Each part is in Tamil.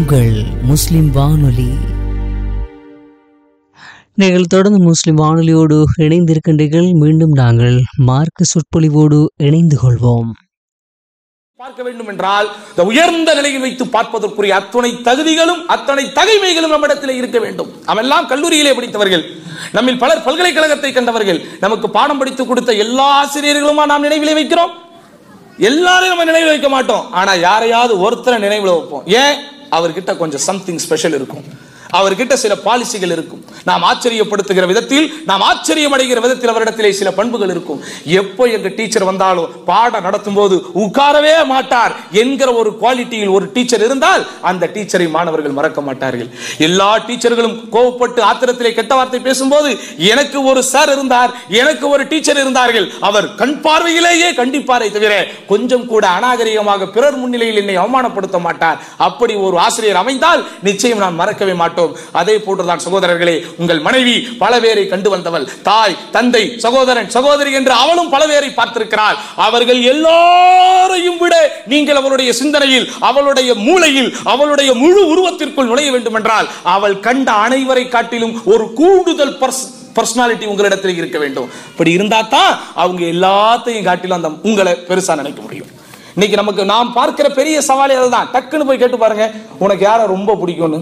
உங்கள் முஸ்லிம் வானொலி. நீங்கள் தொடர்ந்து முஸ்லிம் வானொலியோடு இணைந்திருக்கின்றீர்கள். மீண்டும் நாங்கள் மார்க்க சொற்பொழிவோடு இணைந்து கொள்வோம். பார்க்க வேண்டும் என்றால் இந்த உயர்ந்த நிலையில் வைத்து பார்ப்பதற்குரிய அத்தனை தகுதிகளும் அத்தனை தகைமைகளும் நம்மிடத்தில் இருக்க வேண்டும். அவெல்லாம் கல்லூரியிலே படித்தவர்கள், நம்மில் பலர் பல்கலைக்கழகத்தை கண்டவர்கள். நமக்கு பாடம் படித்து கொடுத்த எல்லா ஆசிரியர்களுமா நாம் நினைவிலே வைக்கிறோம்? எல்லாரையும் நம்ம நினைவில் வைக்க மாட்டோம். ஆனா யாரையாவது ஒருத்தரை நினைவில் வைப்போம். ஏன்? அவர்கிட்ட கொஞ்சம் சம்திங் ஸ்பெஷல் இருக்கும், அவர்கிட்ட சில பாலிசிகள் இருக்கும். நாம் ஆச்சரியப்படுத்துகிற விதத்தில், நாம் ஆச்சரியம் அடைகிற விதத்தில் அவரிடத்திலே சில பண்புகள் இருக்கும். எப்போ எங்க டீச்சர் வந்தாலும் பாடம் நடத்தும் போது உட்காரவே மாட்டார் என்கிற ஒரு குவாலிட்டியில் ஒரு டீச்சர் இருந்தால் அந்த டீச்சரை மாணவர்கள் மறக்க மாட்டார்கள். எல்லா டீச்சர்களும் கோவப்பட்டு ஆத்திரத்திலே கெட்ட வார்த்தை பேசும்போது எனக்கு ஒரு சார் இருந்தார், எனக்கு ஒரு டீச்சர் இருந்தார்கள், அவர் கண் பார்வையிலேயே கண்டிப்பாரை தவிர கொஞ்சம் கூட அநாகரிகமாக பிறர் முன்னிலையில் என்னை அவமானப்படுத்த மாட்டார். அப்படி ஒரு ஆசிரியர் அமைந்தால் நிச்சயம் நான் மறக்கவே மாட்டோம். அதே போன்றுதான் சகோதரர்களே, உங்கள் மனைவி பல பேரை கண்டு வந்தவள். தாய், தந்தை, சகோதரன், சகோதரி என்று அவளும் பல பேரை பார்த்திருக்கிறாள். அவர்கள் எல்லாரையும் விட நீங்கள் அவளுடைய சிந்தனையில், அவளுடைய மூளையில், அவளுடைய முழு உருவத்திற்குள் நுழைய வேண்டும் என்றால் அவள் கண்ட அனைவரை காட்டிலும் ஒரு கூடுதல் பர்சனாலிட்டி உங்களிடத்தில் இருக்க வேண்டும். அப்படி இருந்தா தான் அவங்க எல்லாத்தையும் காட்டிலும் அந்த உங்களை பெருசா நினைக்க முடியும். இன்னைக்கு நமக்கு நாம் பார்க்கிற பெரிய சவாலே அதுதான். டக்குன்னு போய் கேட்டு பாருங்க, உனக்கு யாரை ரொம்ப பிடிக்கும்னு.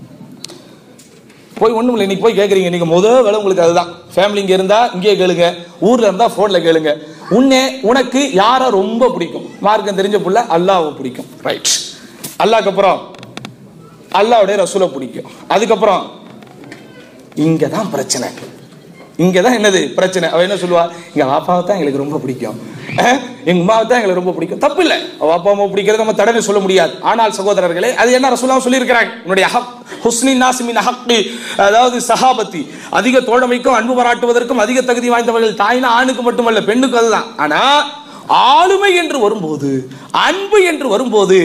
போய் ஒண்ணும் இல்லை, இன்னைக்கு போய் கேட்குறீங்க, நீங்க முதல் வேலை உங்களுக்கு அதுதான். ஃபேமிலி இங்கே இருந்தா இங்கே கேளுங்க, ஊர்ல இருந்தா போன்ல கேளுங்க. உனக்கு யாரை ரொம்ப பிடிக்கும்? மார்க்கம் தெரிஞ்ச புள்ள அல்லாஹ்வை பிடிக்கும், ரைட். அல்லாஹ்க்கு அப்புறம் அல்லாஹ்வுடைய ரசூலை பிடிக்கும். அதுக்கப்புறம் இங்கதான் பிரச்சனை, இங்கதான் என்னது பிரச்சனை. அவ என்ன சொல்லுவா? எங்க பாப்பாவை தான் எங்களுக்கு ரொம்ப பிடிக்கும், எங்க அம்மாவை தான் எங்களுக்கு ரொம்ப பிடிக்கும். தப்பு இல்லை, அப்பா அம்மா பிடிக்கிறது நம்ம தடவை சொல்ல முடியாது. ஆனால் சகோதரர்களே, அது என்ன ரசூலுல்லாஹ் சொல்லி இருக்கிறாங்க, உன்னுடைய ஹுஸ்னின் நாஸி மின் ஹக்கி, அதாவது சஹாபத்தி, அதிக தோழமைக்கும் அன்பு பாராட்டுவதற்கும் அதிக தகுதி வாய்ந்தவர்கள். தாய்னா ஆணுக்கு மட்டுமல்ல, பெண்ணுக்கு அதுதான். ஆனா ஆளுமை என்று வரும்போது, அன்பு என்று வரும்போது,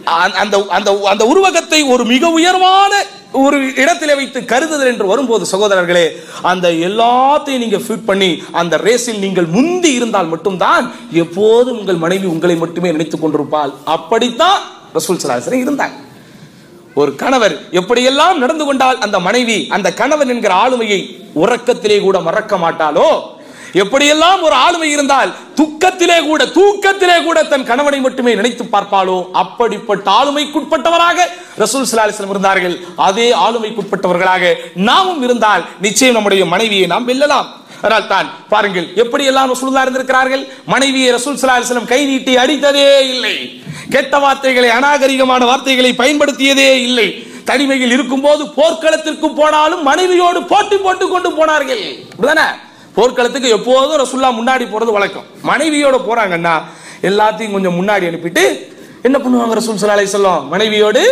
அந்த உருவகத்தை ஒரு மிக உயர்வான ஒரு இடத்திலே வைத்து கருதுதல் என்று வரும்போது சகோதரர்களே, அந்த எல்லாத்தையும் நீங்க ஃபிட் பண்ணி அந்த ரேஸில் நீங்கள் முந்தி இருந்தால் மட்டும்தான் எப்போதும் உங்கள் மனைவி உங்களை மட்டுமே நினைத்துக் கொண்டிருப்பாள். அப்படித்தான் ரசூல் ஸல்லல்லாஹு அலைஹி வஸல்லம் இருந்தாங்க. ஒரு கணவர் எப்படியெல்லாம் நடந்து கொண்டால் அந்த மனைவி அந்த கணவன் என்கிற ஆளுமையை உறக்கத்திலே கூட மறக்க மாட்டாளோ, எப்படியெல்லாம் ஒரு ஆளுமை இருந்தால் தூக்கத்திலே கூட தன் கணவனை மட்டுமே நினைத்து பார்ப்பாளோ, அப்படிப்பட்ட ஆளுமைக்குட்பட்டவராக ரசூல் ஸல்லல்லாஹு அலைஹி வஸல்லம் இருந்தார்கள். அதே ஆளுமைக்குட்பட்டவர்களாக நாமும் இருந்தால் நிச்சயம் நம்முடைய மனைவியை நாம் வெல்லலாம். அதனால் தான் பாருங்கள், எப்படி எல்லாம் ரசூலுல்லாஹ் இருந்திருக்கிறார்கள். மனைவியை ரசூல் ஸல்லல்லாஹு அலைஹி வஸல்லம் கை நீட்டி அடித்ததே இல்லை, கெட்ட வார்த்தைகளை, அநாகரிகமான வார்த்தைகளை பயன்படுத்தியதே இல்லை. தனிமையில் இருக்கும் போது போர்க்களத்திற்கு போனாலும் மனைவியோடு போட்டி போட்டுக் கொண்டு போனார்கள். போர்க்களத்துக்கு எப்போதும் ரசூலுல்லாஹ் முன்னாடி போறது வழக்கம். மனைவியோட போறாங்கன்னா எல்லாத்தையும் கொஞ்சம் முன்னாடி அனுப்பிட்டு என்ன பண்ணுவாங்க ரசூல் ஸல்லல்லாஹு அலைஹி வஸல்லம்? மனைவியோடு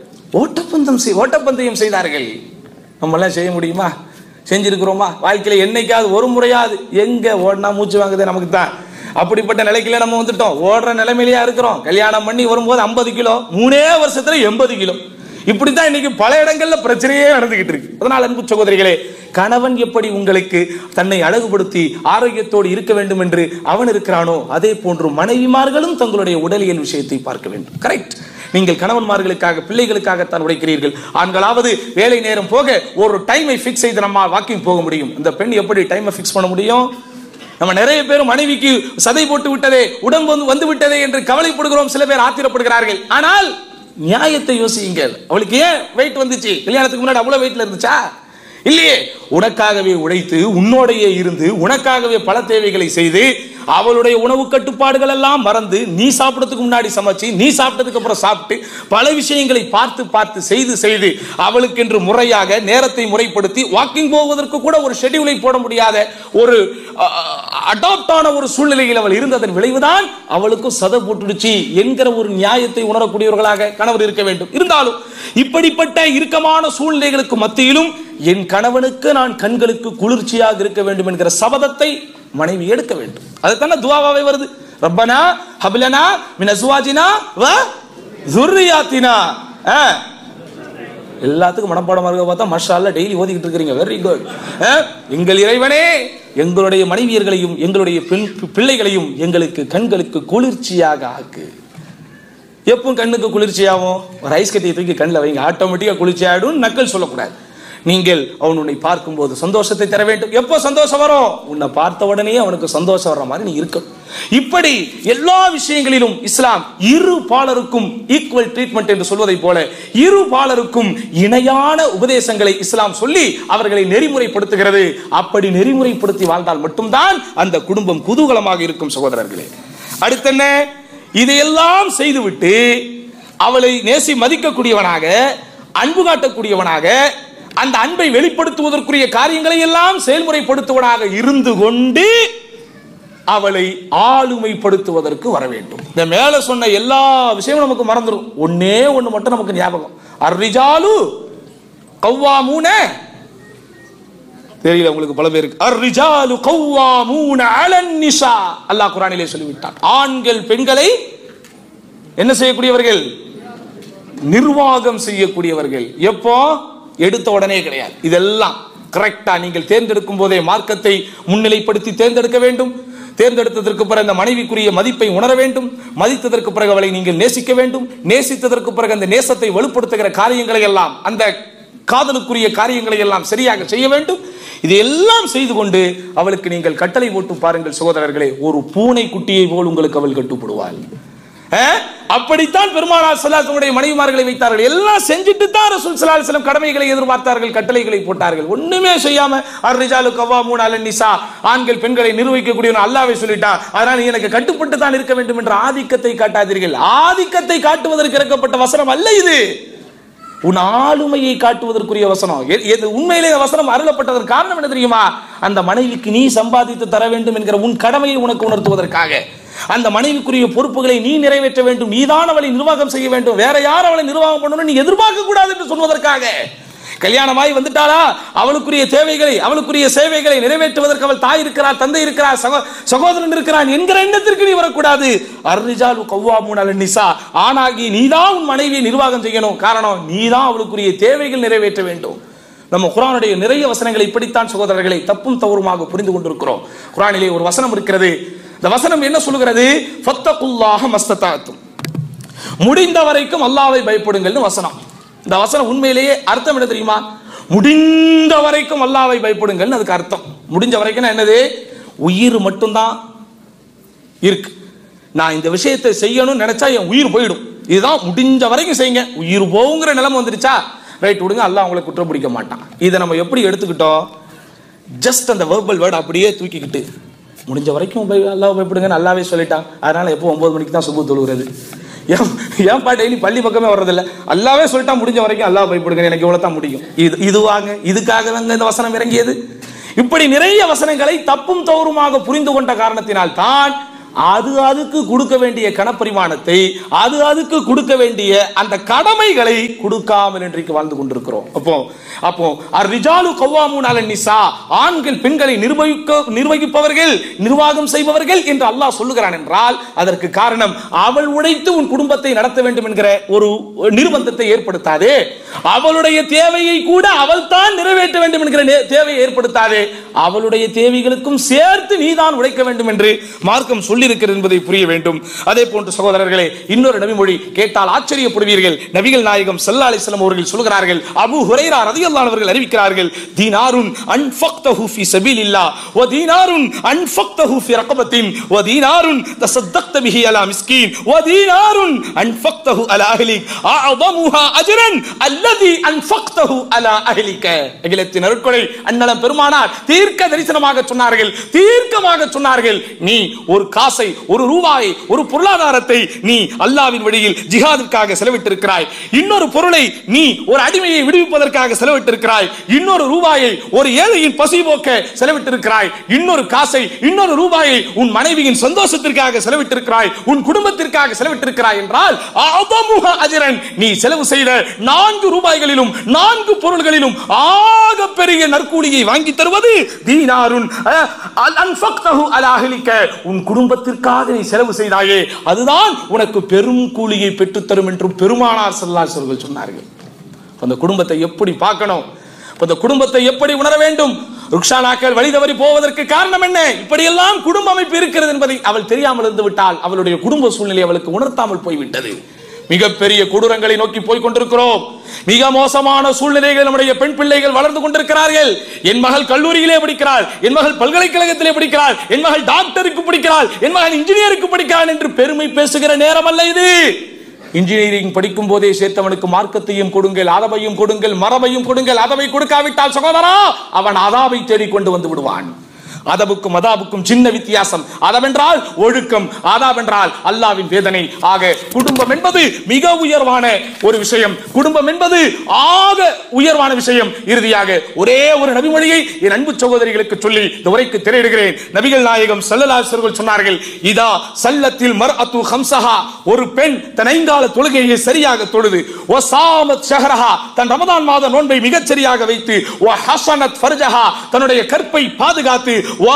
ஓட்டப்பந்தயம் செய்தார்கள். நம்ம எல்லாம் செய்ய முடியுமா? செஞ்சிருக்கிறோமா? வாழ்க்கையில என்னைக்காவது ஒரு முறையாவது எங்க ஓடினா மூச்சு வாங்குதே நமக்கு தான். அப்படிப்பட்ட நிலைக்குள்ள நம்ம வந்துட்டோம், ஓடுற நிலைமையிலேயே இருக்கிறோம். கல்யாணம் பண்ணி வரும்போது 50 கிலோ, 3 வருஷத்துல 80 கிலோ. இப்படித்தான் இன்னைக்கு பல இடங்கள்ல பிரச்சனையே நடந்துகிட்டு இருக்கு. அதனால் அன்பு சகோதரிகளே, கணவன் எப்படி உங்களுக்கு தன்னை அழகுபடுத்தி ஆரோக்கியத்தோடு இருக்க வேண்டும் என்று அவன் இருக்கிறானோ, அதே போன்று மனைவிமார்களும் தங்களுடைய உடலியல் விஷயத்தை பார்க்க வேண்டும். கரெக்ட். நீங்கள் கணவன்மார்களுக்காக, பிள்ளைகளுக்காகத்தான் உழைக்கிறீர்கள். ஆண்களாவது வேலை நேரம் போக ஒரு டைமை பிக்ஸ் செய்து நம்ம வாக்கிங் போக முடியும். இந்த பெண் எப்படி டைமை பிக்ஸ் பண்ண முடியும்? நம்ம நிறைய பேர் மனைவிக்கு சதை போட்டு விட்டதே, உடம்பு வந்து விட்டதே என்று கவலைப்படுகிறோம். சில பேர் ஆத்திரப்படுகிறார்கள். ஆனால் நியாயத்தை யோசியுங்கள். அவளுக்கு ஏன் வெயிட் வந்துச்சு? கல்யாணத்துக்கு முன்னாடி அவ்வளவு வெயிட்ல இருந்துச்சா? இல்லையே. உனக்காகவே உழைத்து, உன்னோடையே இருந்து, உனக்காகவே பல தேவைகளை செய்து, அவளுடைய உணவு கட்டுப்பாடுகள் எல்லாம் மறந்து, நீ சாப்பிடறதுக்கு முன்னாடி சமைச்சு, நீ சாப்பிட்டதுக்கு அப்புறம் சாப்பிட்டு, பல விஷயங்களை பார்த்து செய்து அவளுக்கு என்று முறையாக நேரத்தை முறைப்படுத்தி வாக்கிங் போவதற்கு கூட ஒரு ஷெட்யூலை போட முடியாத ஒரு அடாப்ட் ஆன ஒரு சூழ்நிலையில் அவள் இருந்ததன் விளைவுதான் அவளுக்கும் சதை போட்டுடுச்சு என்கிற ஒரு நியாயத்தை உணரக்கூடியவர்களாக கணவர் இருக்க வேண்டும். இருந்தாலும் இப்படிப்பட்ட இறுக்கமான சூழ்நிலைகளுக்கு மத்தியிலும் என் கணவனுக்கு நான் கண்களுக்கு குளிர்ச்சியாக இருக்க வேண்டும் என்கிற சபதத்தை மனைவி எடுக்க வேண்டும். அதுதானே துஆவாவே வருது. ரப்பனா ஹப்லனா மின் அஸ்வாஜினா வ ذُرِّيَّاتِنَا. எல்லாத்துக்கும் மனப்பாடமா இருக்க பார்த்தா மாஷா அல்லாஹ் டெய்லி ஓதிக்கிட்டு இருக்கீங்க. Very good. எங்கள் இறைவனே, எங்களுடைய மனைவியர்களையும் எங்களுடைய பிள்ளைகளையும் எங்களுக்கு கண்களுக்கு குளிர்ச்சியாக ஆக்கு. எப்பவும் கண்ணுக்கு குளிர்ச்சியாகும். ஒரு ஐஸ் கட்டியை தூக்கி கண்ணில் வைங்க, ஆட்டோமேட்டிக்கா குளிர்ச்சி ஆயிடும். நக்கல் சொல்லக்கூடாது. நீங்கள் அவன் உன்னை பார்க்கும்போது சந்தோஷத்தை தர வேண்டும். எப்போ சந்தோஷம் வரும்? உன்னை பார்த்த உடனே அவனுக்கு சந்தோஷம் வர்ற மாதிரி நீ இருக்கும். இப்படி எல்லா விஷயங்களிலும் இஸ்லாம் இரு பாலருக்கும் ஈக்குவல் ட்ரீட்மெண்ட் என்று சொல்வதை போல இரு பாலருக்கும் இணையான உபதேசங்களை இஸ்லாம் சொல்லி அவர்களை நெறிமுறைப்படுத்துகிறது. அப்படி நெறிமுறைப்படுத்தி வாழ்ந்தால் மட்டும்தான் அந்த குடும்பம் குதூகலமாக இருக்கும். சகோதரர்களே, அடுத்து என்ன? இதையெல்லாம் செய்துவிட்டு அவளை நேசி மதிக்கக்கூடியவனாக, அன்பு காட்டக்கூடியவனாக, அந்த அன்பை வெளிப்படுத்துவதற்குரிய காரியங்களை எல்லாம் செயல்முறைப்படுத்துவனாக இருந்து கொண்டு அவளை ஆளுமைப்படுத்துவதற்கு வர வேண்டும். இந்த மேல சொன்ன எல்லா விஷயமும் நமக்கு மறந்துடும். ஒன்னே ஒண்ணு மட்டும் நமக்கு ஞாபகம். அர்ரிஜாலு கவ்வாமூன, தெரியல உங்களுக்கு பல பேருக்கு. அர்ரிஜாலு கவ்வாமூன அலன் நிசா, அல்லாஹ் குர்ஆனிலே சொல்லிவிட்டான். ஆண்கள் பெண்களை என்ன செய்யக்கூடியவர்கள்? நிர்வாகம் செய்யக்கூடியவர்கள். எப்போ? எடுத்த உடனே கிடையாது. இதெல்லாம் கரெக்டா நீங்கள் தேர்ந்தெடுக்கும் போதே மார்க்கத்தை முன்னிலைப்படுத்தி தேர்ந்தெடுக்க வேண்டும். தேர்ந்தெடுத்ததற்கு பிறகு அந்த மனைவிக்குரிய மதிப்பை உணர வேண்டும். மதித்ததற்கு பிறகு அவளை நீங்கள் நேசிக்க வேண்டும். நேசித்ததற்கு பிறகு அந்த நேசத்தை வலுப்படுத்துகிற காரியங்களை எல்லாம், அந்த காதலுக்குரிய காரியங்களை எல்லாம் சரியாக செய்ய வேண்டும். இதையெல்லாம் செய்து கொண்டு அவளுக்கு நீங்கள் கட்டளை போட்டு பாருங்கள் சகோதரர்களே, ஒரு பூனை குட்டியை போல் உங்களுக்கு அவள் கட்டுப்படுவாள். அப்படித்தான் பெருமானார் ஸல்லல்லாஹு அலைஹி வஸல்லம் மனைவிமார்களை வைத்தார்கள். எல்லாம் செஞ்சுட்டு தான் ரசூல் ஸல்லல்லாஹு அலைஹி வஸல்லம் கடமைகளை எதிர்பார்த்தார்கள், கட்டளைகளை போட்டார்கள். ஒண்ணுமே செய்யாம அர்ரிஜாலு கவ்வாமூன அலன் நிசா, ஆண்கள் பெண்களை நிர்வகிக்கக்கூடியவன் அல்லாஹ்வே சொல்லிட்டான், அதனால நீ எனக்கு கட்டுப்பட்டு தான் இருக்க வேண்டும் என்ற ஆதிக்கத்தை காட்டாதீர்கள். ஆதிக்கத்தை காட்டுவதற்கு இறக்கப்பட்ட வசனம் அல்ல இது. உன் ஆளுமையை காட்டுவதற்குரிய வசனம். உண்மையிலே வசனம் அருளப்பட்டதற்கு காரணம் என்ன தெரியுமா? அந்த மனைவிக்கு நீ சம்பாதித்து தர வேண்டும் என்கிற உன் கடமையை உனக்கு உணர்த்துவதற்காக. அந்த மனைவிக்குரிய பொறுப்புகளை நீ நிறைவேற்ற வேண்டும். நீதான் அவளை நிர்வாகம் செய்ய வேண்டும். வேற யார் அவளை நிர்வாகம் பண்ணணும் நீ எதிர்பார்க்க கூடாது என்று சொல்வதற்காக. கல்யாணமாய் வந்துட்டாளா, அவளுக்குரிய தேவைகளை, அவளுக்குரிய சேவைகளை நிறைவேற்றுவதற்கு அவள் தாய் இருக்கிறார், தந்தை இருக்கிறார், சகோதரன் இருக்கிறான் என்கிற எண்ணத்திற்கு நீ வரக்கூடாது. அர்ரிஜாலு கவ்வாமூன அலன் நிசா, ஆனாகி நீதான் உன் மனைவியை நிர்வாகம் செய்யணும். காரணம், நீதான் அவளுக்குரிய தேவைகள் நிறைவேற்ற வேண்டும். நம்ம குர்ஆனுடைய நிறைய வசனங்களை இப்படித்தான் சகோதரர்களை தப்பும் தவறுமாக புரிந்து கொண்டிருக்கிறோம். குர்ஆனிலே ஒரு வசனம் இருக்கிறது. இந்த வசனம் என்ன சொல்கிறது? ஃபத்தகுல்லாஹ மஸ்ததாத்தும், முடிந்த வரைக்கும் அல்லாஹ்வை பயப்படுங்கள்னு வசனம். இந்த வசனம் உண்மையிலேயே அர்த்தம் என்ன தெரியுமா? முடிந்த வரைக்கும் அல்லாஹ்வை பயப்படுங்கள்னு அதுக்கு அர்த்தம். முடிஞ்ச வரைக்கும் என்னது? உயிர் மட்டும்தான் இருக்கு. நான் இந்த விஷயத்தை செய்யணும்னு நினைச்சா என் உயிர் போயிடும். இதுதான் முடிஞ்ச வரைக்கும் செய்யுங்க. உயிர் போகுங்கிற நிலைமை வந்துருச்சா ரைட் விடுங்க, அல்லாஹ் உங்களை குற்றம் பிடிக்க மாட்டான். இதை நம்ம எப்படி எடுத்துக்கிட்டோம்? ஜஸ்ட் அந்த வெர்பல் வேர்டு அப்படியே தூக்கிக்கிட்டு முடிஞ்ச வரைக்கும் அல்லாஹ் பயப்படுங்கன்னு அல்லாவே சொல்லிட்டான். அதனால எப்போ 9 மணிக்கு தான் சுபு தொழுகிறது. ஏன்பா டெய்லி பள்ளி பக்கமே வர்றதில்லை? அல்லாவே சொல்லிட்டா முடிஞ்ச வரைக்கும் அல்லாஹ் பயப்படுங்க, எனக்கு இவ்வளவு தான் முடியும். இதுவாங்க, இதுக்காக இந்த வசனம் இறங்கியது. இப்படி நிறைய வசனங்களை தப்பும் தவறுமாக புரிந்து கொண்ட காரணத்தினால் தான் அதுக்கு கொடுக்க வேண்டிய கணப்பரிமாணத்தை, அதுக்கு கொடுக்க வேண்டிய அந்த கடமைகளை கொடுக்காமல் இன்றைக்கு வாழ்ந்து கொண்டிருக்கிறோம். அப்போ அர்ரிஜாலு கவ்வாமூன அலன் நிசா, ஆண்கள் பெண்களை நிர்வகிப்பவர்கள், நிர்வாகம் செய்பவர்கள் என்று அல்லாஹ் சொல்லுகிறான் என்றால் அதற்கு காரணம் அவள் உழைத்து உன் குடும்பத்தை நடத்த வேண்டும் என்கிற ஒரு நிர்பந்தத்தை ஏற்படுத்தாதே. அவளுடைய தேவையை கூட அவள் தான் நிறைவேற்ற வேண்டும் என்கிற தேவையை ஏற்படுத்தாதே. அவளுடைய தேவைகளுக்கும் சேர்த்து நீதான் உழைக்க வேண்டும் என்று மார்க்கம் சொல்லியிருக்கிறது என்பதை புரிய வேண்டும். அதே போன்று சகோதரர்களே, இன்னொரு நபிமொழி கேட்டால் ஆச்சரியப்படுவீர்கள். நபிகள் நாயகம் ஸல்லல்லாஹு அலைஹி வஸல்லம் அவர்கள் சொல்கிறார்கள், அபூ ஹுரைரா ரலியல்லாஹு அன்ஹு அவர்கள் அறிவிக்கிறார்கள், தீனாருன் அன்ஃபக்தஹு ஃபீ சபீலில்லாஹ் வ தீனாருன் அன்ஃபக்தஹு ஃபீ ரகபத்தின் வ தீனாருன் தஸத்தக்த பிஹி அலா மிஸ்கீன் வ தீனாருன் அன்ஃபக்தஹு அலா அஹ்லிக் அஅதமுஹா அஜ்ரன் அல்லதி அன்ஃபக்தஹு அலா அஹ்லிக. அகிலத்தின் அருட்கொடை அண்ணலம் பெருமானார் தீர்க்க தரிசனமாக சொன்னார்கள், தீர்க்கமாக சொன்னார்கள், நீ ஒரு காசை, ஒரு ரூபாயை, ஒரு பொருளாதாரத்தை நீ அல்லாஹ்வின் வழியில் ஜிஹாதிற்காக செலவிட்டிருக்கிறாய். இன்னொரு பொருளை நீ ஒரு அடிமையை விடுவிப்பதற்காக செலவிட்டிருக்கிறாய். இன்னொரு ரூபாயை ஒரு ஏழையின் பசி போக்க செலவிட்டிருக்கிறாய். இன்னொரு காசை, இன்னொரு ரூபாயை உன் மனைவியின் சந்தோஷத்திற்காக செலவிட்டிருக்கிறாய், உன் குடும்பத்திற்காக செலவிட்டிருக்கிறாய் என்றால் அஅதமுஹா அஜ்ரன், நீ செலவு செய்த 4 ரூபாய்களிலும் 4 பொருள்களிலும் ஆக பெரிய நற்கூலியை வாங்கி தருவது தீனாருன் அன்ஃபக்தஹு அலா அஹ்லிக, உன் குடும்பத்திற்காக நீ செலவு செய்தாயே அதுதான் உனக்கு பெரும் கூலியை பெற்றுத்தரும் என்று பெருமானார் ஸல்லல்லாஹு அலைஹி வஸல்லம் சொன்னார்கள். அந்த குடும்பத்தை எப்படி பார்க்கணும், அந்த குடும்பத்தை எப்படி உணர வேண்டும்? ருக்ஷானாக்கள் வழி தவறி போவதற்கு காரணம் என்ன? இப்படியெல்லாம் குடும்ப அமைப்பு இருக்கிறது என்பதை அவள் தெரியாமல் இருந்து விட்டால் அவளுடைய குடும்ப சூழ்நிலை அவளுக்கு உணர்த்தாமல் போய்விட்டது. மிகப்பெரிய கொடூரங்களை நோக்கி போய் கொண்டிருக்கிறோம். மிக மோசமான சூழ்நிலைகள் நம்முடைய பெண் பிள்ளைகள் வளர்ந்து கொண்டிருக்கிறார்கள். என் மகள் கல்லூரியிலே படிக்கிறாள், என் மகள் பல்கலைக்கழகத்திலே படிக்கிறாள், என் மகள் டாக்டருக்கு படிக்கிறாள், என் மகள் இன்ஜினியருக்கு படிக்கிறாள் என்று பெருமை பேசுகிற நேரம் அல்ல இது. இன்ஜினியரிங் படிக்கும் போதே சேர்த்தவனுக்கு மார்க்கத்தையும் கொடுங்கள், அதவையும் கொடுங்கள், மரபையும் கொடுங்கள். அதவை கொடுக்காவிட்டால் சகோதரா அவன் அதாவை தேடிக்கொண்டு வந்து விடுவான். அதவுக்கும் அதாவுக்கும் சின்ன வித்தியாசம். அதவென்றால் ஒழுக்கம், அதாவென்றால் அல்லாஹ்வின் வேதனை. ஆக குடும்பம் என்பது மிக உயர்வான ஒரு விஷயம். குடும்பம் என்பது ஆக உயர்வான விஷயம். இறுதியாக ஒரே ஒரு நபிமொழியை என் அன்பு சகோதரிகளுக்கு சொல்லி இந்த உரைக்கு திரையிடுகிறேன். நபிகள் நாயகம் ஸல்லல்லாஹு அலைஹி வஸல்லம் சொன்னார்கள், இதா ஸல்லத்தில் மர்அத்து ஹம்ஸஹா, ஒரு பெண் தன் ஐங்கால தொழுகையை சரியாக தொழுது, வ ஸாமத் ஷஹ்ரஹா, தன் ரமதான் மாத நோன்பை மிகச் சரியாக வைத்து, வ ஹஸனத் ஃபர்ஜஹா, தன்னுடைய கற்பை பாதுகாத்து,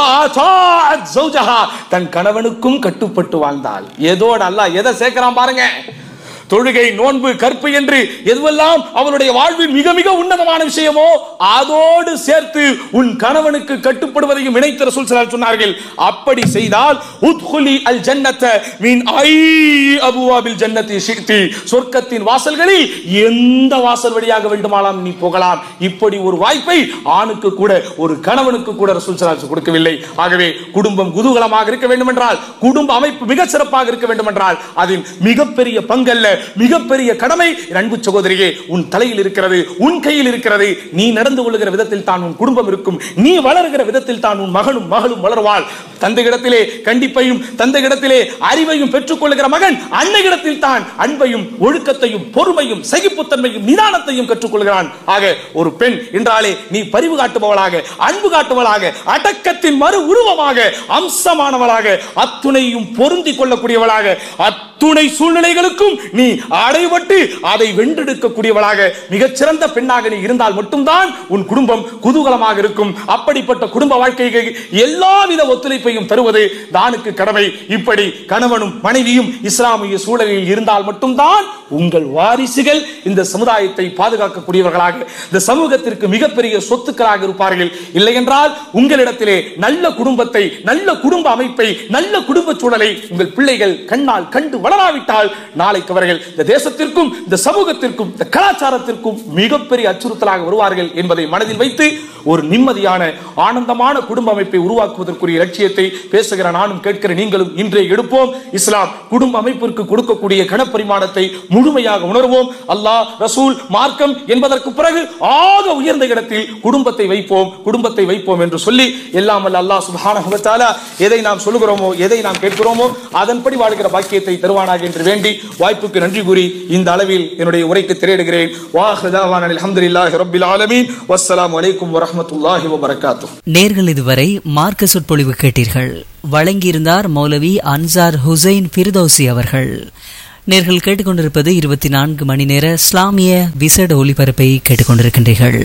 தன் கணவனுக்கும் கட்டுப்பட்டு வாழ்ந்தாள். ஏதோட அல்லாஹ் எதை சேர்க்கிறான் பாருங்க. தொழுகை, நோன்பு, கற்பு என்று எதுவெல்லாம் அவளுடைய வாழ்வில் மிக மிக உன்னதமான விஷயமோ அதோடு சேர்த்து உன் கணவனுக்கு கட்டுப்படுவதையும் இணைத்து ரசூல் ஸல்லல்லாஹு அலைஹி சொன்னார்கள். அப்படி செய்தால் உத்குலி அல் ஜன்னத மின் ஐ அபுவாபில் ஜன்னதி ஷிக்தி, சொர்க்கத்தின் வாசல்களில் எந்த வாசல் வழியாக வேண்டுமானாலும் நீ போகலாம். இப்படி ஒரு வாய்ப்பை ஆணுக்கு கூட, ஒரு கணவனுக்கு கூட ரசூல் ஸல்லல்லாஹு அலைஹி கொடுக்கவில்லை. ஆகவே குடும்பம் குதூகலமாக இருக்க வேண்டும் என்றால், குடும்ப அமைப்பு மிக சிறப்பாக இருக்க வேண்டும் என்றால் அதில் மிகப்பெரிய பங்கல்ல, மிகப்பெரிய கடமை அன்பு சகோதரியே உன் தலையில் இருக்கிறது, உன் கையில் இருக்கிறது. நீ நடந்து கொள்ளுகிற விதத்தில் தான் உன் குடும்பம் இருக்கும். நீ வளர்கிற விதத்தில் தான் உன் மகனும் மகளும் வளர்வாள். தந்தையிடத்திலே கண்டிப்பையும், தந்தையிடத்திலே அறிவையும் பெற்றுக் கொள்ளுகிற மகன் அன்னையிடத்தில் தான் அன்பையும், ஒழுக்கத்தையும், பொறுமையும், சகிப்புத்தன்மையும், நிதானத்தையும் கற்றுக்கொள்கிறான். ஆக ஒரு பெண் என்றாலே நீ பரிவு காட்டுபவளாக, அன்பு காட்டுவளாக, அடக்கத்தின் மறு உருவமாக, அம்சமானவளாக, அத்துணையும் பொருந்திக் கொள்ளக்கூடியவளாக, அத்துணை சூழ்நிலைகளுக்கும் நீ அடைபட்டு அதை வென்றெடுக்கக்கூடியவளாக, மிகச்சிறந்த பெண்ணாக நீ இருந்தால் மட்டும்தான் உன் குடும்பம் குதூகலமாக இருக்கும். அப்படிப்பட்ட குடும்ப வாழ்க்கைக்கு எல்லாவித ஒத்துழைப்பையும் தருவது தானுக்கு கடமை. இப்படி கணவனும் மனைவியும் இஸ்லாமிய சூழலில் இருந்தால் மட்டும்தான் உங்கள் வாரிசுகள் இந்த சமுதாயத்தை பாதுகாக்கக்கூடியவர்களாக, இந்த சமூகத்திற்கு மிகப்பெரிய சொத்துக்களாக இருப்பார்கள். இல்லை என்றால் உங்களிடத்திலே நல்ல குடும்பத்தை, நல்ல குடும்ப அமைப்பை, நல்ல குடும்ப சூழலை உங்கள் பிள்ளைகள் கண்ணால் கண்டு வளராவிட்டால் நாளைக்கு அவர்கள் இந்த தேசத்திற்கும், இந்த சமூகத்திற்கும், இந்த கலாச்சாரத்திற்கும் மிகப்பெரிய அச்சுறுத்தலாக வருவார்கள் என்பதை மனதில் வைத்து ஒரு நிம்மதியான, ஆனந்தமான குடும்ப அமைப்பை உருவாக்குவதற்குரிய லட்சியத்தை பேசுகிற நானும் கேட்கிற நீங்களும் இன்றைய எடுப்போம். இஸ்லாம் குடும்ப அமைப்பிற்கு கொடுக்கக்கூடிய கணப்பரிமாணத்தை முழுமையாக உணர்வோம். அல்லாஹ், ரசூல், மார்க்கம் என்பதற்கு பிறகு ஆக உயர்ந்த இடத்தில் குடும்பத்தை வைப்போம், குடும்பத்தை வைப்போம் என்று சொல்லி எல்லாம் வல்ல அல்லாஹ் சுப்ஹானஹு வ தஆலா எதை நாம் சொல்லுகிறோமோ, எதை நாம் கேட்கிறோமோ அதன்படி வாழ்கிற பாக்கியத்தை தருவானாக என்று வேண்டி வாய்ப்புக்கு நன்றி கூறி இந்த அளவில் என்னுடைய உரைக்கு திரையிடுகிறேன். வாஹிரு தஅவானா அல்ஹம்துலில்லாஹி ரப்பில் ஆலமீன். வஸ்ஸலாமு அலைக்கும் வரஹ்மத்துல்லாஹி வபரகாத்துஹு. நேர்கள் இதுவரை மார்க்க சொற்பொழிவு கேட்டீர்கள். வழங்கியிருந்தார் மௌலவி அன்சார் ஹுசைன் ஃபிர்தௌசி அவர்கள். நேர்கள் கேட்டுக்கொண்டிருப்பது 24 மணி நேர இஸ்லாமிய விசேட ஒலிபரப்பை கேட்டுக்கொண்டிருக்கின்றீர்கள்.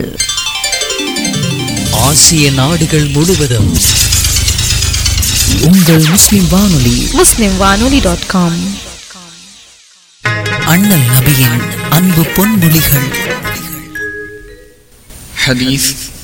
ஆசிய நாடுகள் முழுவதும் உங்கள் முஸ்லிம் வானொலி muslimwanoli.com. அண்ணல் நபியின் அன்பு பொன்மொழிகள். ஹதீஸ்